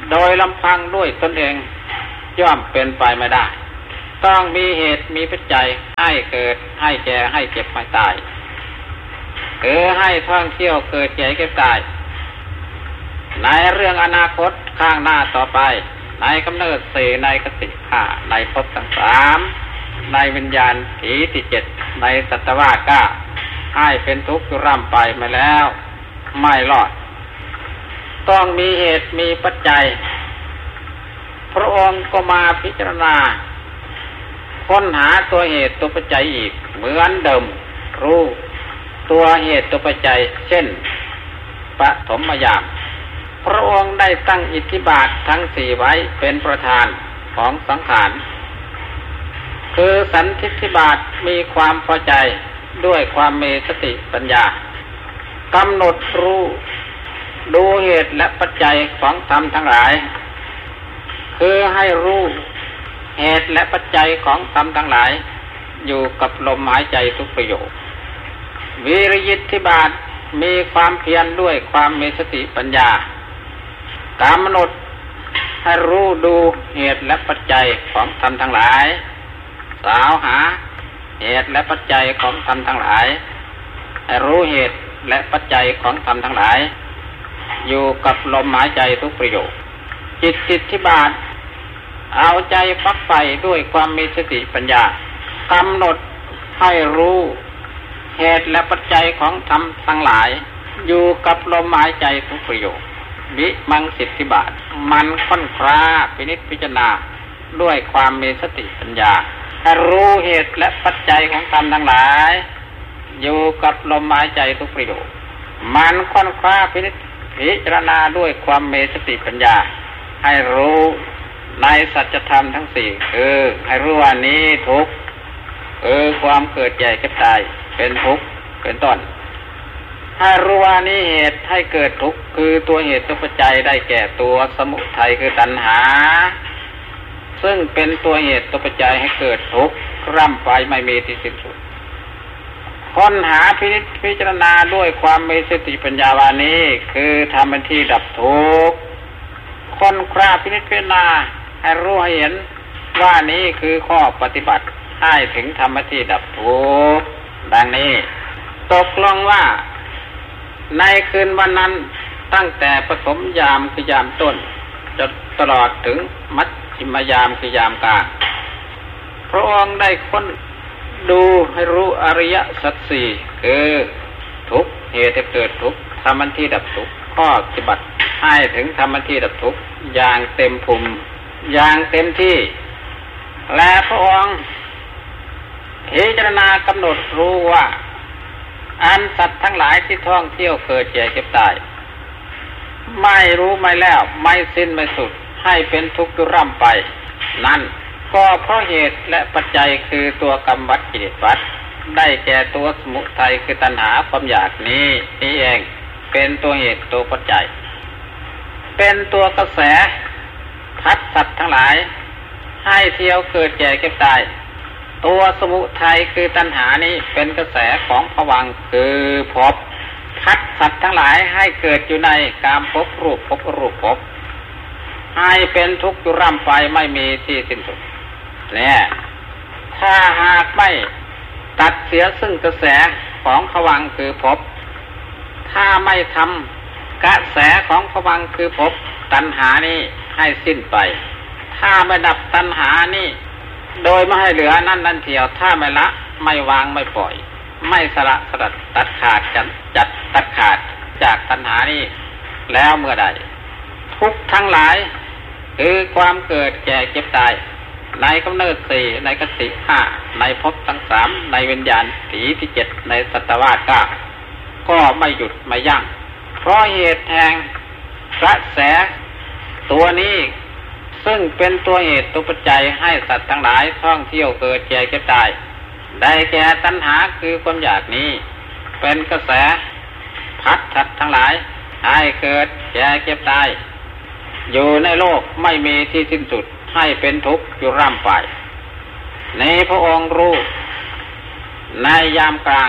โดยลำพังด้วยตนเองย่อมเป็นไปไม่ได้ต้องมีเหตุมีปัจจัยให้เกิดให้แก่ให้เจ็บให้ตายเออให้ท่องเที่ยวเกิดแก่เก็บตายในเรื่องอนาคตข้างหน้าต่อไปในกำเนิดสี่ในกติห้าในภพทั้งสามในวิญญาณถีที่เจ็ดในสัตวาก้าให้เป็นทุกข์อยู่ร่ำไปมาแล้วไม่รอดต้องมีเหตุมีปัจจัยพระองค์ก็มาพิจารณาค้นหาตัวเหตุตัวปัจจัยอีกเหมือนเดิมรู้ตัวเหตุตัวปัจจัยเช่นปฐมยามพระองค์ได้ตั้งอิทธิบาททั้งสี่ไว้เป็นประธานของสังขารคือสันทิฏฐิบาทมีความพอใจด้วยความมีสติปัญญากำหนดรู้ดูเหตุและปัจจัยของธรรมทั้งหลายคือให้รู้เหตุและปัจจัยของธรรมทั้งหลายอยู่กับลมหายใจทุกประโยควิริยิทธิบาทมีความเพียรด้วยความมีสติปัญญากำหนดให้รู้ดูเหตุและปัจจัยของธรรมทั้งหลายสาวหาเหตุและปัจจัยของธรรมทั้งหลายให้รู้เหตุและปัจจัยของธรรมทั้งหลายอยู่กับลมหายใจทุกประโยคจิตติทธิบาทเอาใจฟักใฝ่ด้วยความมีสติปัญญากำหนดให้รู้เหตุและปัจจัยของธรรมทั้งหลายอยู่กับลมหายใจทุกประโยควิมังสิทธิบาทมันค้นคว้าพินิจพิจารณาด้วยความมีสติปัญญาให้รู้เหตุและปัจจัยของธรรมทั้งหลายอยู่กับลมหายใจทุกประโยคมันค้นคว้าพินิจพิจารณาด้วยความมีสติปัญญาให้รู้ในสัจธรรมทั้งสี่คือให้รู้ว่านี้ทุกข์คือความเกิดแก่เก็บตายเป็นทุกข์เป็นต้นให้รู้ว่านี้เหตุให้เกิดทุกข์คือตัวเหตุตัวปัจจัยได้แก่ตัวสมุทัยคือตัณหาซึ่งเป็นตัวเหตุตัวปัจจัยให้เกิดทุกข์ร่ำไปไม่มีที่สิ้นสุดค้นหาพินิจพิจารณาด้วยความมีสติปัญญาวานี้คือทำเป็นที่ดับทุกข์ค้นคว้าพินิจพิจารณาให้รู้ให้เห็นว่านี้คือข้อปฏิบัติให้ถึงธรรมที่ดับทุกข์ดังนี้ตกลงว่าในคืนวันนั้นตั้งแต่ปฐมยามคือยามต้นจนตลอดถึงมัชฌิมยามคือยามกลางพระองค์ได้ค้นดูให้รู้อริยสัจสี่คือทุกข์เหตุให้เกิดทุกข์ธรรมที่ดับทุกข์ข้อปฏิบัติให้ถึงธรรมที่ดับทุกข์อย่างเต็มภูมิอย่างเต็มที่และพระองค์พิจารณากำหนดรู้ว่าอันสัตว์ทั้งหลายที่ท่องเที่ยวเกิดแก่เก็บตายไม่รู้ไม่แล้วไม่สิ้นไม่สุดให้เป็นทุกข์ร่ำไปนั่นก็เพราะเหตุและปัจจัยคือตัวกรรมวัฏกิเลสวัฏได้แก่ตัวสมุทัยคือตัณหาความอยากนี้นี่เองเป็นตัวเหตุตัวปัจจัยเป็นตัวกระแสพัดสัตว์ทั้งหลายให้เที่ยวเกิดแก่เก็บตายตัวสมุทัยคือตัณหานี้เป็นกระแสของภวังค์คือภพพัดสัตว์ทั้งหลายให้เกิดอยู่ในกามภพรูปภพอรูปภพให้เป็นทุกข์อยู่ร่ำไปไม่มีที่สิ้นสุดเนี่ยถ้าหากไม่ตัดเสียซึ่งกระแสของภวังค์คือภพถ้าไม่ทำกระแสของภวังค์คือภพตัณหานี้ให้สิ้นไปถ้าไม่ดับตัณหานี้โดยไม่ให้เหลือนั่นนั่นเทียวถ้าไม่ละไม่วางไม่ปล่อยไม่สละสลัดตัดขาดจัดจัดตัดขาดจากตัณหานี้แล้วเมื่อใดทุกข์ทั้งหลายคือความเกิดแก่เก็บตายในกำเนิดสี่ในกติห้าในภพทั้งสามในวิญญาณสีที่เจ็ดในสัตวาสเก้าก็ไม่หยุดไม่ยั้งเพราะเหตุแห่งกระแสตัวนี้ซึ่งเป็นตัวเหตุตัวปัจจัยให้สัตว์ทั้งหลายท่องเที่ยวเกิดแก่เก็บตายได้แก่ตัณหาคือความอยากนี้เป็นกระแสพัดสัตว์ทั้งหลายให้เกิดแก่เก็บตายอยู่ในโลกไม่มีที่สิ้นสุดให้เป็นทุกข์อยู่ร่ำไปในพระองค์รู้ในยามกลาง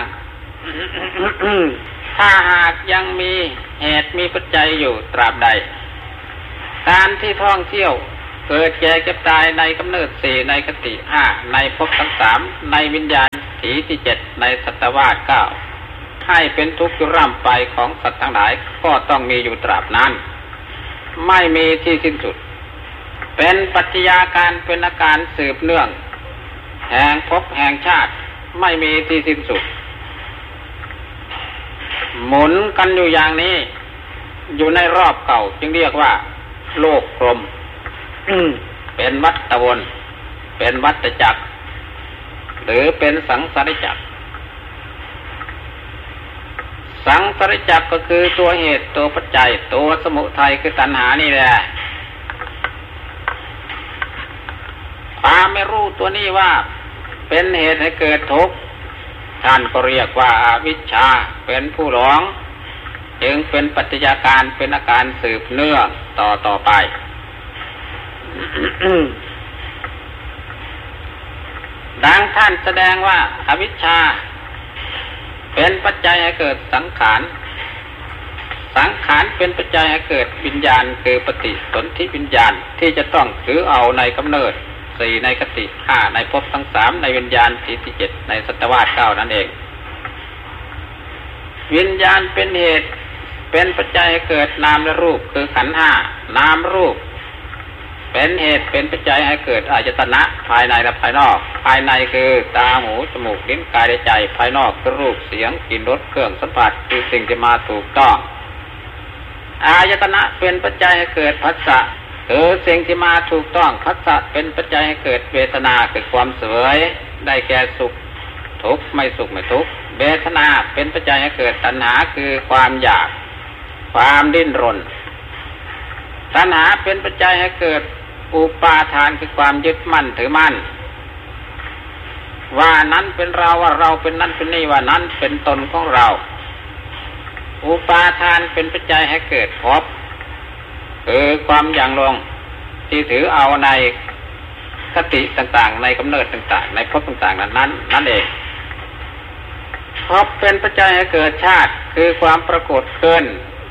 ถ้าหากยังมีเหตุมีปัจจัยอยู่ตราบใดการที่ท่องเที่ยวเกิดแก่เก็บตายในกำเนิดสี่ในคติห้าในภพทั้งสามในวิญญาณถีที่เจ็ดในสัตวาสเก้าให้เป็นทุกข์ร่ำไปของสัตว์ทั้งหลายก็ต้องมีอยู่ตราบนั้นไม่มีที่สิ้นสุดเป็นปัจจัยการเป็นอาการสืบเนื่องแห่งภพแห่งชาติไม่มีที่สิ้นสุดหมุนกันอยู่อย่างนี้อยู่ในรอบเก่าจึงเรียกว่าโลกกลมเป็นวัฏวนเป็นวัฏจักรหรือเป็นสังสารจักรสังสารจักรก็คือตัวเหตุตัวปัจจัยตัวสมุทัยคือตัณหานี่แหละความไม่รู้ตัวนี้ว่าเป็นเหตุให้เกิดทุกข์ท่านก็เรียกว่าอวิชชาเป็นผู้หลงจึงเป็นปัจจัยการเป็นอาการสืบเนื่องต่อต่อไป ดังท่านแสดงว่าอวิชชาเป็นปัจจัยให้เกิดสังขารสังขารเป็นปัจจัยให้เกิดวิญญาณคือปฏิสนธิวิญญาณที่จะต้องถือเอาในกำเนิดสี่ในคติห้าในภพทั้งสามในวิญญาณที่ที่เจ็ดในสัตวาสเก้านั่นเองวิญญาณเป็นเหตุเป็นปัจจัยให้เกิดนามและรูปคือขันธ์ห้านามรูปเป็นเหตุเป็นปัจจัยให้เกิดอายตนะภายในและภายนอกภายในคือตาหูจมูกลิ้นกายและใจภายนอกคือรูปเสียงกลิ่นรสเครื่องสัมผัสคือสิ่งที่มาถูกต้องอายตนะเป็นปัจจัยให้เกิดผัสสะคือสิ่งที่มาถูกต้องผัสสะเป็นปัจจัยให้เกิดเวทนาคือความเสวยได้แก่สุขทุกข์ไม่สุขไม่ทุกข์เวทนาเป็นปัจจัยให้เกิดตัณหาคือความอยากความดิ้นรนตัณหาเป็นปัจจัยให้เกิดอุปาทานคือความยึดมั่นถือมั่นว่านั้นเป็นเราว่าเราเป็นนั่นเป็นนี่ว่านั้นเป็นตนของเราอุปาทานเป็นปัจจัยให้เกิดภพคือความอย่างลงที่ถือเอาในคติต่างๆในกำเนิดต่างๆในภพต่างๆนั้นนั้นนั่นเองภพเป็นปัจจัยให้เกิดชาติคือความปรากฏขึ้น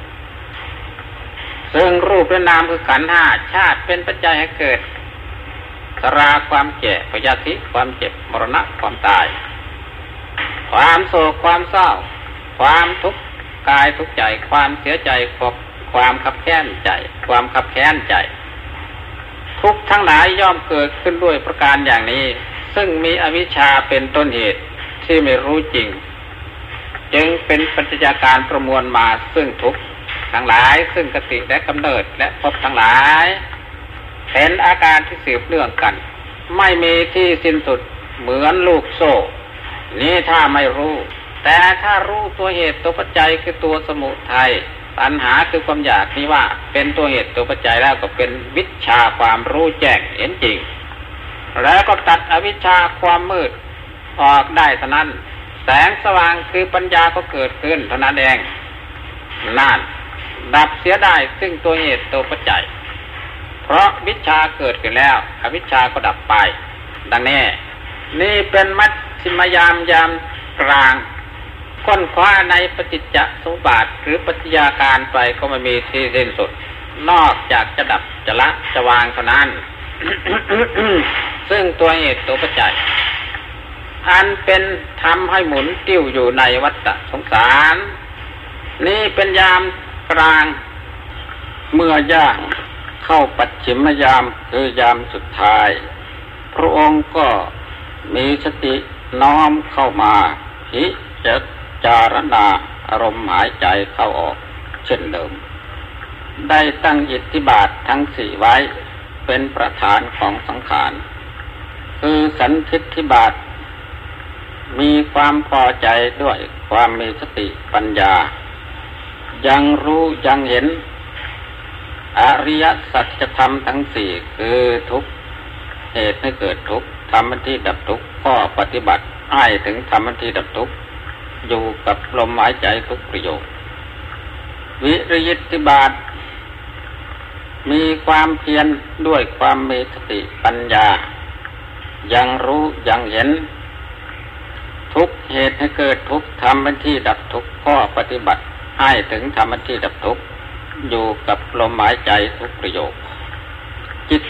ซึ่งรูปและนามคือขันธ์ห้าชาติเป็นปัจจัยให้เกิดชราความแก่พยาธิความเจ็บมรณะความตายความโศกความเศร้าความทุกข์กายทุกข์ใจความเสียใจความขับแค้นใจความขับแค้นใจทุกข์ทั้งหลายย่อมเกิดขึ้นด้วยประการอย่างนี้ซึ่งมีอวิชชาเป็นต้นเหตุที่ไม่รู้จริงจึงเป็นปัจจัยการประมวลมาซึ่งทุกข์ทั้งหลายซึ่งคติและกำเนิดและภพทั้งหลายเป็นอาการที่สืบเนื่องกันไม่มีที่สิ้นสุดเหมือนลูกโซ่นี้ถ้าไม่รู้แต่ถ้ารู้ตัวเหตุตัวปัจจัยคือตัวสมุทัยตัณหาคือความอยากนี้ว่าเป็นตัวเหตุตัวปัจจัยแล้วก็เป็นวิชชาความรู้แจ้งเห็นจริงแล้วก็ตัดอวิชชาความมืดออกได้เท่านั้นแสงสว่างคือปัญญาก็เกิดขึ้นเท่านั้นเองนั่นดับเสียได้ซึ่งตัวเหตุตัวปัจจัยเพราะวิชชาเกิดขึ้นแล้วอวิชชาก็ดับไปดังนี้นี่เป็นมัชฌิมยามยามกลางค้นคว้าในปฏิจจสมุปบาทหรือปัจจัยการไปก็ไม่มีที่สิ้นสุดนอกจากจะดับจะละจะวางเท่านั้น ซึ่งตัวเหตุตัวปัจจัยอันเป็นทำให้หมุนติ้วอยู่ในวัฏสงสารนี่เป็นยามกลางเมื่อย่างเข้าปัจฉิมยามคือยามสุดท้ายพระองค์ก็มีสติน้อมเข้ามาพิจารณาอารมณ์หายใจเข้าออกเช่นเดิมได้ตั้งอิทธิบาททั้งสี่ไว้เป็นประธานของสังขารคือสันทิฏฐิบาทมีความพอใจด้วยความมีสติปัญญายังรู้ยังเห็นอริยสัจธรรมทั้งสี่คือทุกข์เหตุให้เกิดทุกข์ธรรมที่ดับทุกข์ข้อปฏิบัติให้ถึงธรรมที่ดับทุกข์อยู่กับลมหายใจทุกประโยควิริยิทธิบาทมีความเพียรด้วยความมีสติปัญญายังรู้ยังเห็นทุกเหตุให้เกิดทุกธรรมที่ดับทุกข้อปฏิบัติให้ถึงธรรมที่ดับทุกข์อยู่กับลมหายใจทุกประโยค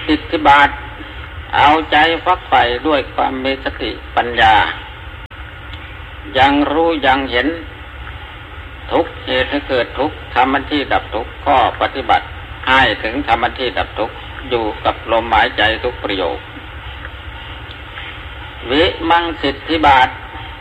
อิทธิบาทเอาใจฟักใฝ่ด้วยความมีสติปัญญายังรู้ยังเห็นทุกเหตุให้เกิดทุกธรรมที่ดับทุกข้อปฏิบัติให้ถึงธรรมที่ดับทุกอยู่กับลมหายใจทุกประโยควิมังสิทธิบาท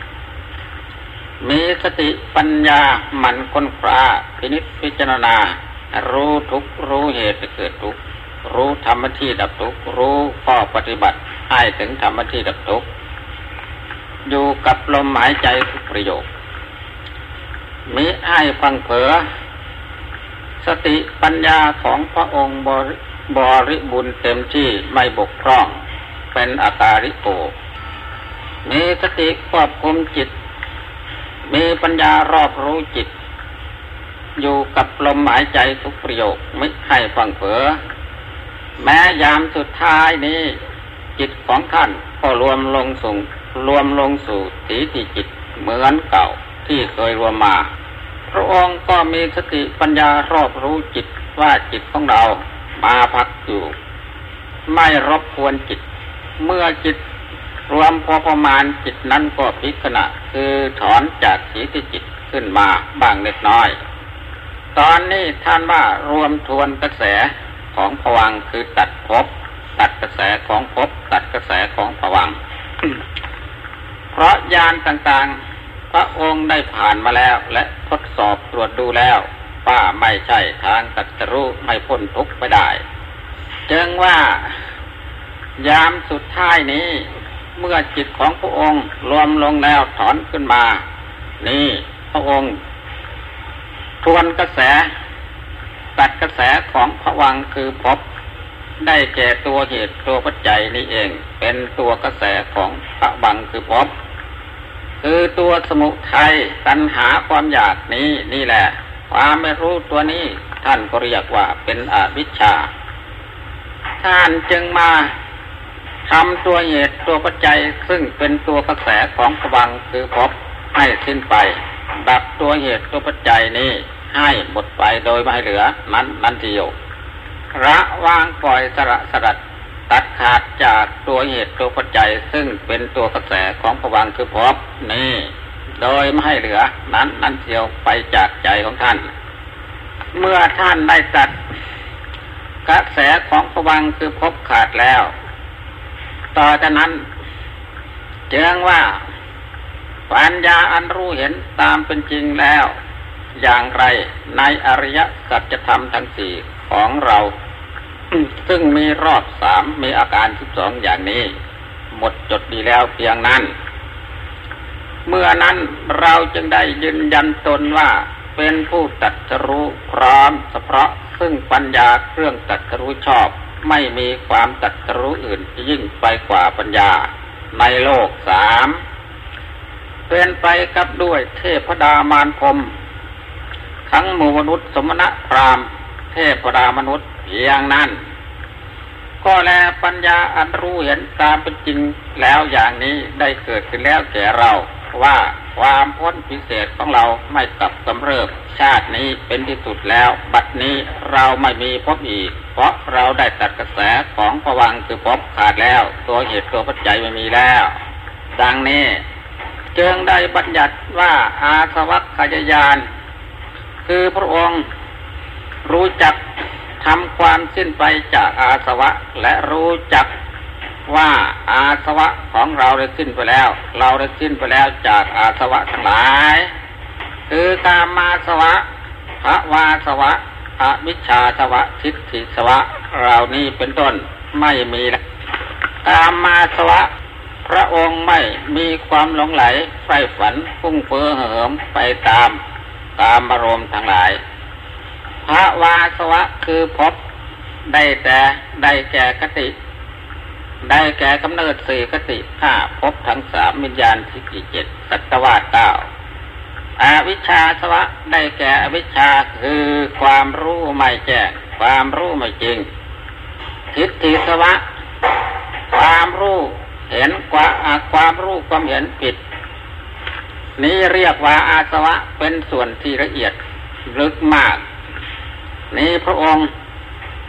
มีสติปัญญาหมั่นค้นคว้าพินิจพิจารณารู้ทุกรู้เหตุให้เกิดทุกรู้ธรรมที่ดับทุกรู้ข้อปฏิบัติให้ถึงธรรมที่ดับทุกอยู่กับลมหายใจทุกประโยคมิให้พังเผลอสติปัญญาของพระองค์บริบูรณ์เต็มที่ไม่บกพร่องเป็นอาการิโกมีสติควบคุมจิตมีปัญญารอบรู้จิตอยู่กับลมหายใจทุกประโยคไม่ให้พังเผลอแม้ยามสุดท้ายนี้จิตของท่านก็รวมลงสู่รวมลงสู่ถีติจิตเหมือนเก่าที่เคยรวมมาพระองค์ก็มีสติปัญญารอบรู้จิตว่าจิตของเรามาพักอยู่ไม่รบกวนจิตเมื่อจิตรวมพอประมาณจิตนั้นก็พิจารณาคือถอนจากถีติจิตขึ้นมาบ้างเล็กน้อยตอนนี้ท่านว่ารวมทวนกระแสของภวังค์คือตัดภพตัดกระแสของภพตัดกระแสของภวังค์ เพราะญาณต่างๆพระองค์ได้ผ่านมาแล้วและทดสอบตรวจดูแล้วว่าไม่ใช่ทางตรัสรู้ไม่พ้นทุกข์ไปได้จึงว่ายามสุดท้ายนี้เมื่อจิตของพระองค์รวมลงแล้วถอนขึ้นมานี่พระองค์ทวนกระแสตัดกระแสของภวังค์คือภพได้แก่ตัวเหตุตัวปัจจัยนี้เองเป็นตัวกระแสของภวังค์คือภพคือตัวสมุทัยตัณหาความอยากนี้นี่แหละความไม่รู้ตัวนี้ท่านก็เรียกว่าเป็นอวิชชาท่านจึงมาทำตัวเหตุตัวปัจจัยซึ่งเป็นตัวกระแสของภวังค์คือภพให้สิ้นไปดับตัวเหตุตัวปัจจัยนี้ให้หมดไปโดยไม่เหลือนั้นนันทิโยระวางปล่อยสละสลัดตัดขาดจากตัวเหตุตัวปัจจัยซึ่งเป็นตัวกระแสของภวังค์คือภพนี้โดยไม่ให้เหลือนั้นนั้นเทียวไปจากใจของท่านเมื่อท่านได้ตัดกระแสของภวังค์คือภพขาดแล้วต่อจากนั้นเจืองว่าปัญญาอันรู้เห็นตามเป็นจริงแล้วอย่างไรในอริยสัจธรรมทั้งสี่ของเรา ซึ่งมีรอบสามมีอาการสิบสองอย่างนี้หมดจดดีแล้วเพียงนั้นเมื่อนั้นเราจึงได้ยืนยันตนว่าเป็นผู้ตรัสรู้พร้อมเฉพาะซึ่งปัญญาเครื่องตรัสรู้ชอบไม่มีความตรัสรู้อื่นยิ่งไปกว่าปัญญาในโลกสามเป็นไปกับด้วยเทพดามารพรหมทั้งหมู่มนุษย์สมณะพราหมณ์เทพดามนุษย์เพียงนั้นก็แลปัญญาอันรู้เห็นตามเป็นจริงแล้วอย่างนี้ได้เกิดขึ้นแล้วแก่เราว่าความพ้นพิเศษของเราไม่กลับกำเริบชาตินี้เป็นที่สุดแล้วบัดนี้เราไม่มีพบอีกเพราะเราได้ตัดกระแสของภวังค์คือภพขาดแล้วตัวเหตุตัวปัจจัยไม่มีแล้วดังนี้จึงได้บัญญัติว่าอาสวัคคายญาณคือพระองค์รู้จักทำความสิ้นไปจากอาสวะและรู้จักว่าอาสวะของเราได้สิ้นไปแล้วเราได้สิ้นไปแล้วจากอาสวะทั้งหลายคือกามาสวะภวาสวะอวิชชาสวะทิฏฐิสวะเหล่านี้เป็นต้นไม่มีกามาสวะพระองค์ไม่มีความหลงไหลใฝ่ฝันฟุ้งเฟ้อเหิมไปตามตามอารมณ์ทั้งหลายภวาสวะคือภพได้แต่ได้แก่คติได้แก่กำเนิดสี่คติห้าภพทั้งสามวิญญาณทิฏฐิเจ็ดสัตวาสเก้าอวิชชาสวะได้แก่อวิชชาคือความรู้ไม่แจ้งความรู้ไม่จริงทิฏฐิสวะความรู้เห็นความความรู้ความเห็นผิดนี้เรียกว่าอาสวะเป็นส่วนที่ละเอียดลึกมากนี้พระองค์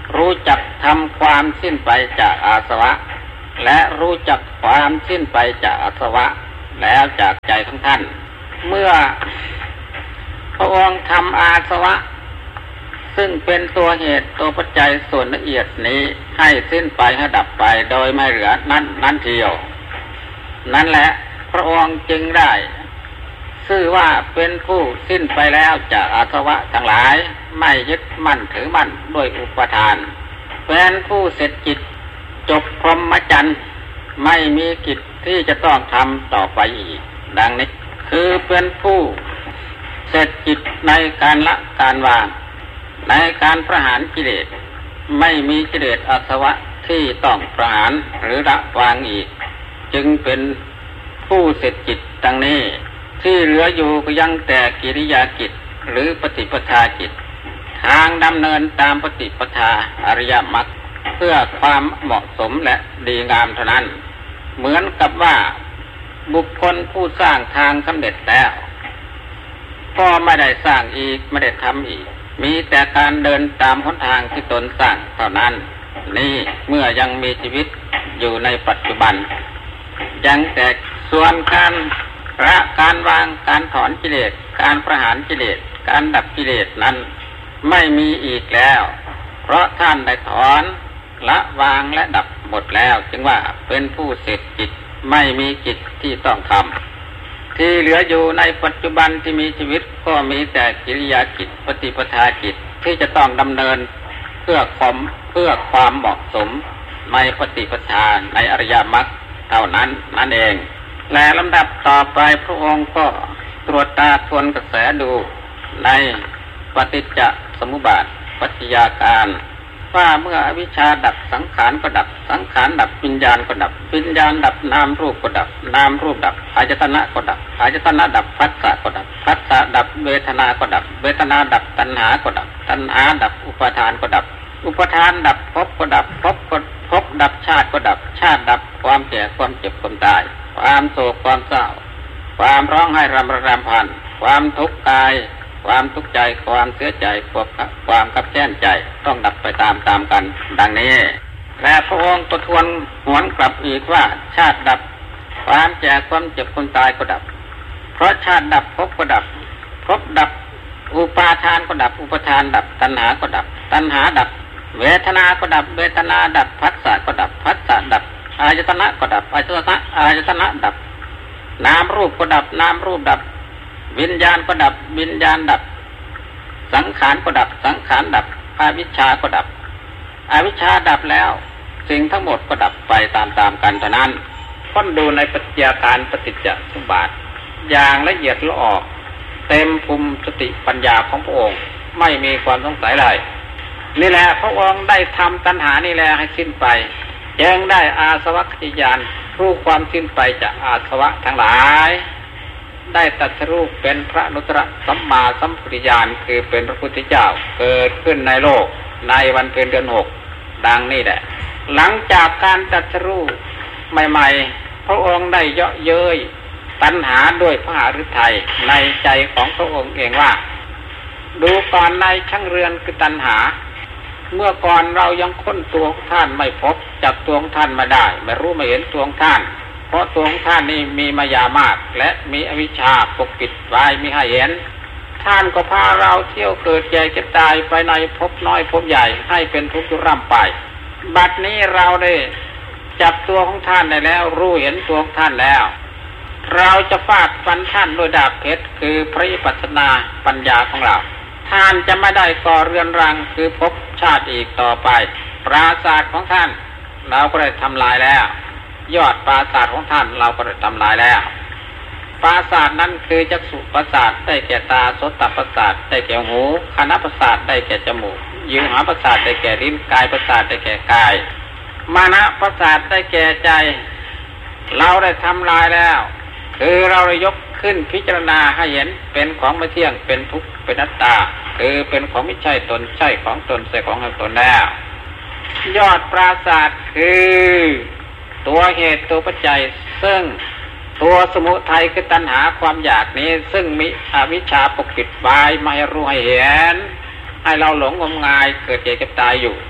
รู้จักทำความสิ้นไปจากอาสวะและรู้จักความสิ้นไปจากอาสวะแล้วจากใจของท่านเมื่อพระองค์ทำอาสวะซึ่งเป็นตัวเหตุตัวปัจจัยส่วนละเอียดนี้ให้สิ้นไปให้ดับไปโดยไม่เหลือนั้นนั้นเดียวนั่นแหละพระองค์จึงได้ชื่อว่าเป็นผู้สิ้นไปแล้วจากอาสวะทั้งหลายไม่ยึดมั่นถือมั่นด้วยอุปทานเป็นผู้เสร็จกิจจบพรหมจรรย์ไม่มีกิจที่จะต้องทำต่อไปอีกดังนี้คือเป็นผู้เสร็จกิจในการละการวางในการประหารกิเลสไม่มีกิเลสอาสวะที่ต้องประหารหรือละวางอีกจึงเป็นผู้เสร็จกิจดังนี้ที่เหลืออยู่ก็ยังแต่กิริยากิจหรือปฏิปทากิจทางดำเนินตามปฏิปทาอริยมรรคเพื่อความเหมาะสมและดีงามเท่านั้นเหมือนกับว่าบุคคลผู้สร้างทางสำเร็จแล้วก็ไม่ได้สร้างอีกไม่ได้ทำอีกมีแต่การเดินตามหนทางที่ตนสร้างเท่านั้นนี่เมื่อยังมีชีวิตอยู่ในปัจจุบันยังแต่ส่วนการละการวางการถอนกิเลสการประหารกิเลสการดับกิเลสนั้นไม่มีอีกแล้วเพราะท่านได้ถอนละวางและดับหมดแล้วจึงว่าเป็นผู้เสร็จกิจไม่มีกิจที่ต้องทำที่เหลืออยู่ในปัจจุบันที่มีชีวิตก็มีแต่กิริยากิจปฏิปทากิจที่จะต้องดำเนินเพื่อความเพื่อความเหมาะสมในปฏิปทาในอริยมรรคเท่านั้นนั่นเองและลำดับต่อไปพระองค์ก็ตรวจตาทวนกระแสดูในปฏิจจสมุปบาทปัจจัยการว่าเมื่ออวิชชาดับสังขารก็ดับสังขารดับวิญญาณก็ดับวิญญาณดับนามรูปก็ดับนามรูปดับอายตนะก็ดับอายตนะดับผัสสะก็ดับผัสสะดับเวทนาก็ดับเวทนาดับตัณหาก็ดับตัณหาดับอุปาทานก็ดับอุปาทานดับภพก็ดับภพก็ภพดับชาติก็ดับชาติดับความแก่ความเจ็บความตายความโศกความเศร้าความร้องไห้รำรำพันความทุกข์กายความทุกข์ใจความเสียใจความขับแค้นใจต้องดับไปตามตามกันดังนี้และพระองค์ก็ทวนหวนกลับอีกว่าชาติดับความแก่ความเจ็บความตายก็ดับเพราะชาติดับภพก็ดับภพดับอุปาทานก็ดับอุปทานดับตัณหาก็ดับตัณหาดับเวทนาก็ดับเวทนาดับผัสสะก็ดับผัสสะดับอายตนะก็ดับอายตนะอายตนะดับนามรูปก็ดับนามรูปดับวิญญาณก็ดับวิญญาณดับสังขารก็ดับสังขารดับอวิชชาก็ดับอวิชชาดับแล้วสิ่งทั้งหมดก็ดับไปตามๆกันเท่านั้นค้นดูในปฏิจจการปฏิจจสมุปบาทอย่างละเอียดละออกเต็มภูมิสติปัญญาของพระองค์ไม่มีความสงสัยเลยนี่แหละพระองค์ได้ทำตัณหานี่แหละให้สิ้นไปจึงได้อาสวัคคิญาณรู้ความสิ้นไปจากอาสวะทั้งหลายได้ตรัสรู้เป็นพระอนุตตรสัมมาสัมพุทธญาณคือเป็นพระพุทธเจ้าเกิดขึ้นในโลกในวันเพ็ญเดือนหกดังนี้แหละหลังจากการตรัสรู้ใหม่ๆพระองค์ได้เยาะเย้ยตัณหาด้วยพระหฤทัยในใจของพระองค์เองว่าดูก่อนในช่างเรือนคือตัณหาเมื่อก่อนเรายังค้นตัวของท่านไม่พบจับตัวของท่านมาได้ไม่รู้ไม่เห็นตัวของท่านเพราะตัวของท่านนี่มีมายามากและมีอวิชชาปกปิดไว้มิให้เห็นท่านก็พาเราเที่ยวเกิดแก่เจ็บตายไปในภพน้อยภพใหญ่ให้เป็นทุกข์ทุร่ำไปบัดนี้เราได้จับตัวของท่านได้แล้วรู้เห็นตัวของท่านแล้วเราจะฟาดฟันท่านด้วยดาบเพชรคือพระวิปัสสนาปัญญาของเราท่านจะไม่ได้ก่อเรือนรังคือภพชาติอีกต่อไปปราสาทของท่านเราก็ได้ทำลายแล้วยอดปราสาทของท่านเราก็ได้ทำลายแล้วปราสาทนั้นคือจักษุปราสาทได้แก่ตาโสตปราสาทได้แก่หูคานปราสาทได้แก่จมูกยิวหาปราสาทได้แก่ลิ้นกายปราสาทได้แก่กายมานะปราสาทได้แก่ใจเราได้ทำลายแล้วคือเราได้ยกขึ้นพิจารณาให้เห็นเป็นของไม่เที่ยงเป็นทุกข์เป็นอนัตตาคือเป็นของไม่ใช่ตนใช่ของตนใช่ของตนแล้วยอดปราสาทคือตัวเหตุตัวปัจจัยซึ่งตัวสมุทัยคือตัณหาความอยากนี้ซึ่งมีอวิชชาปกปิดไว้ไม่ให้รู้ให้เห็นให้เราหลงงมงายเกิดเจ็บตายอยู่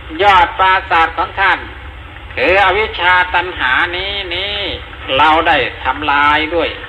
ยอดปราศาสตร์ของท่านคืออวิชชาตัณหานี้นี้เราได้ทำลายด้วย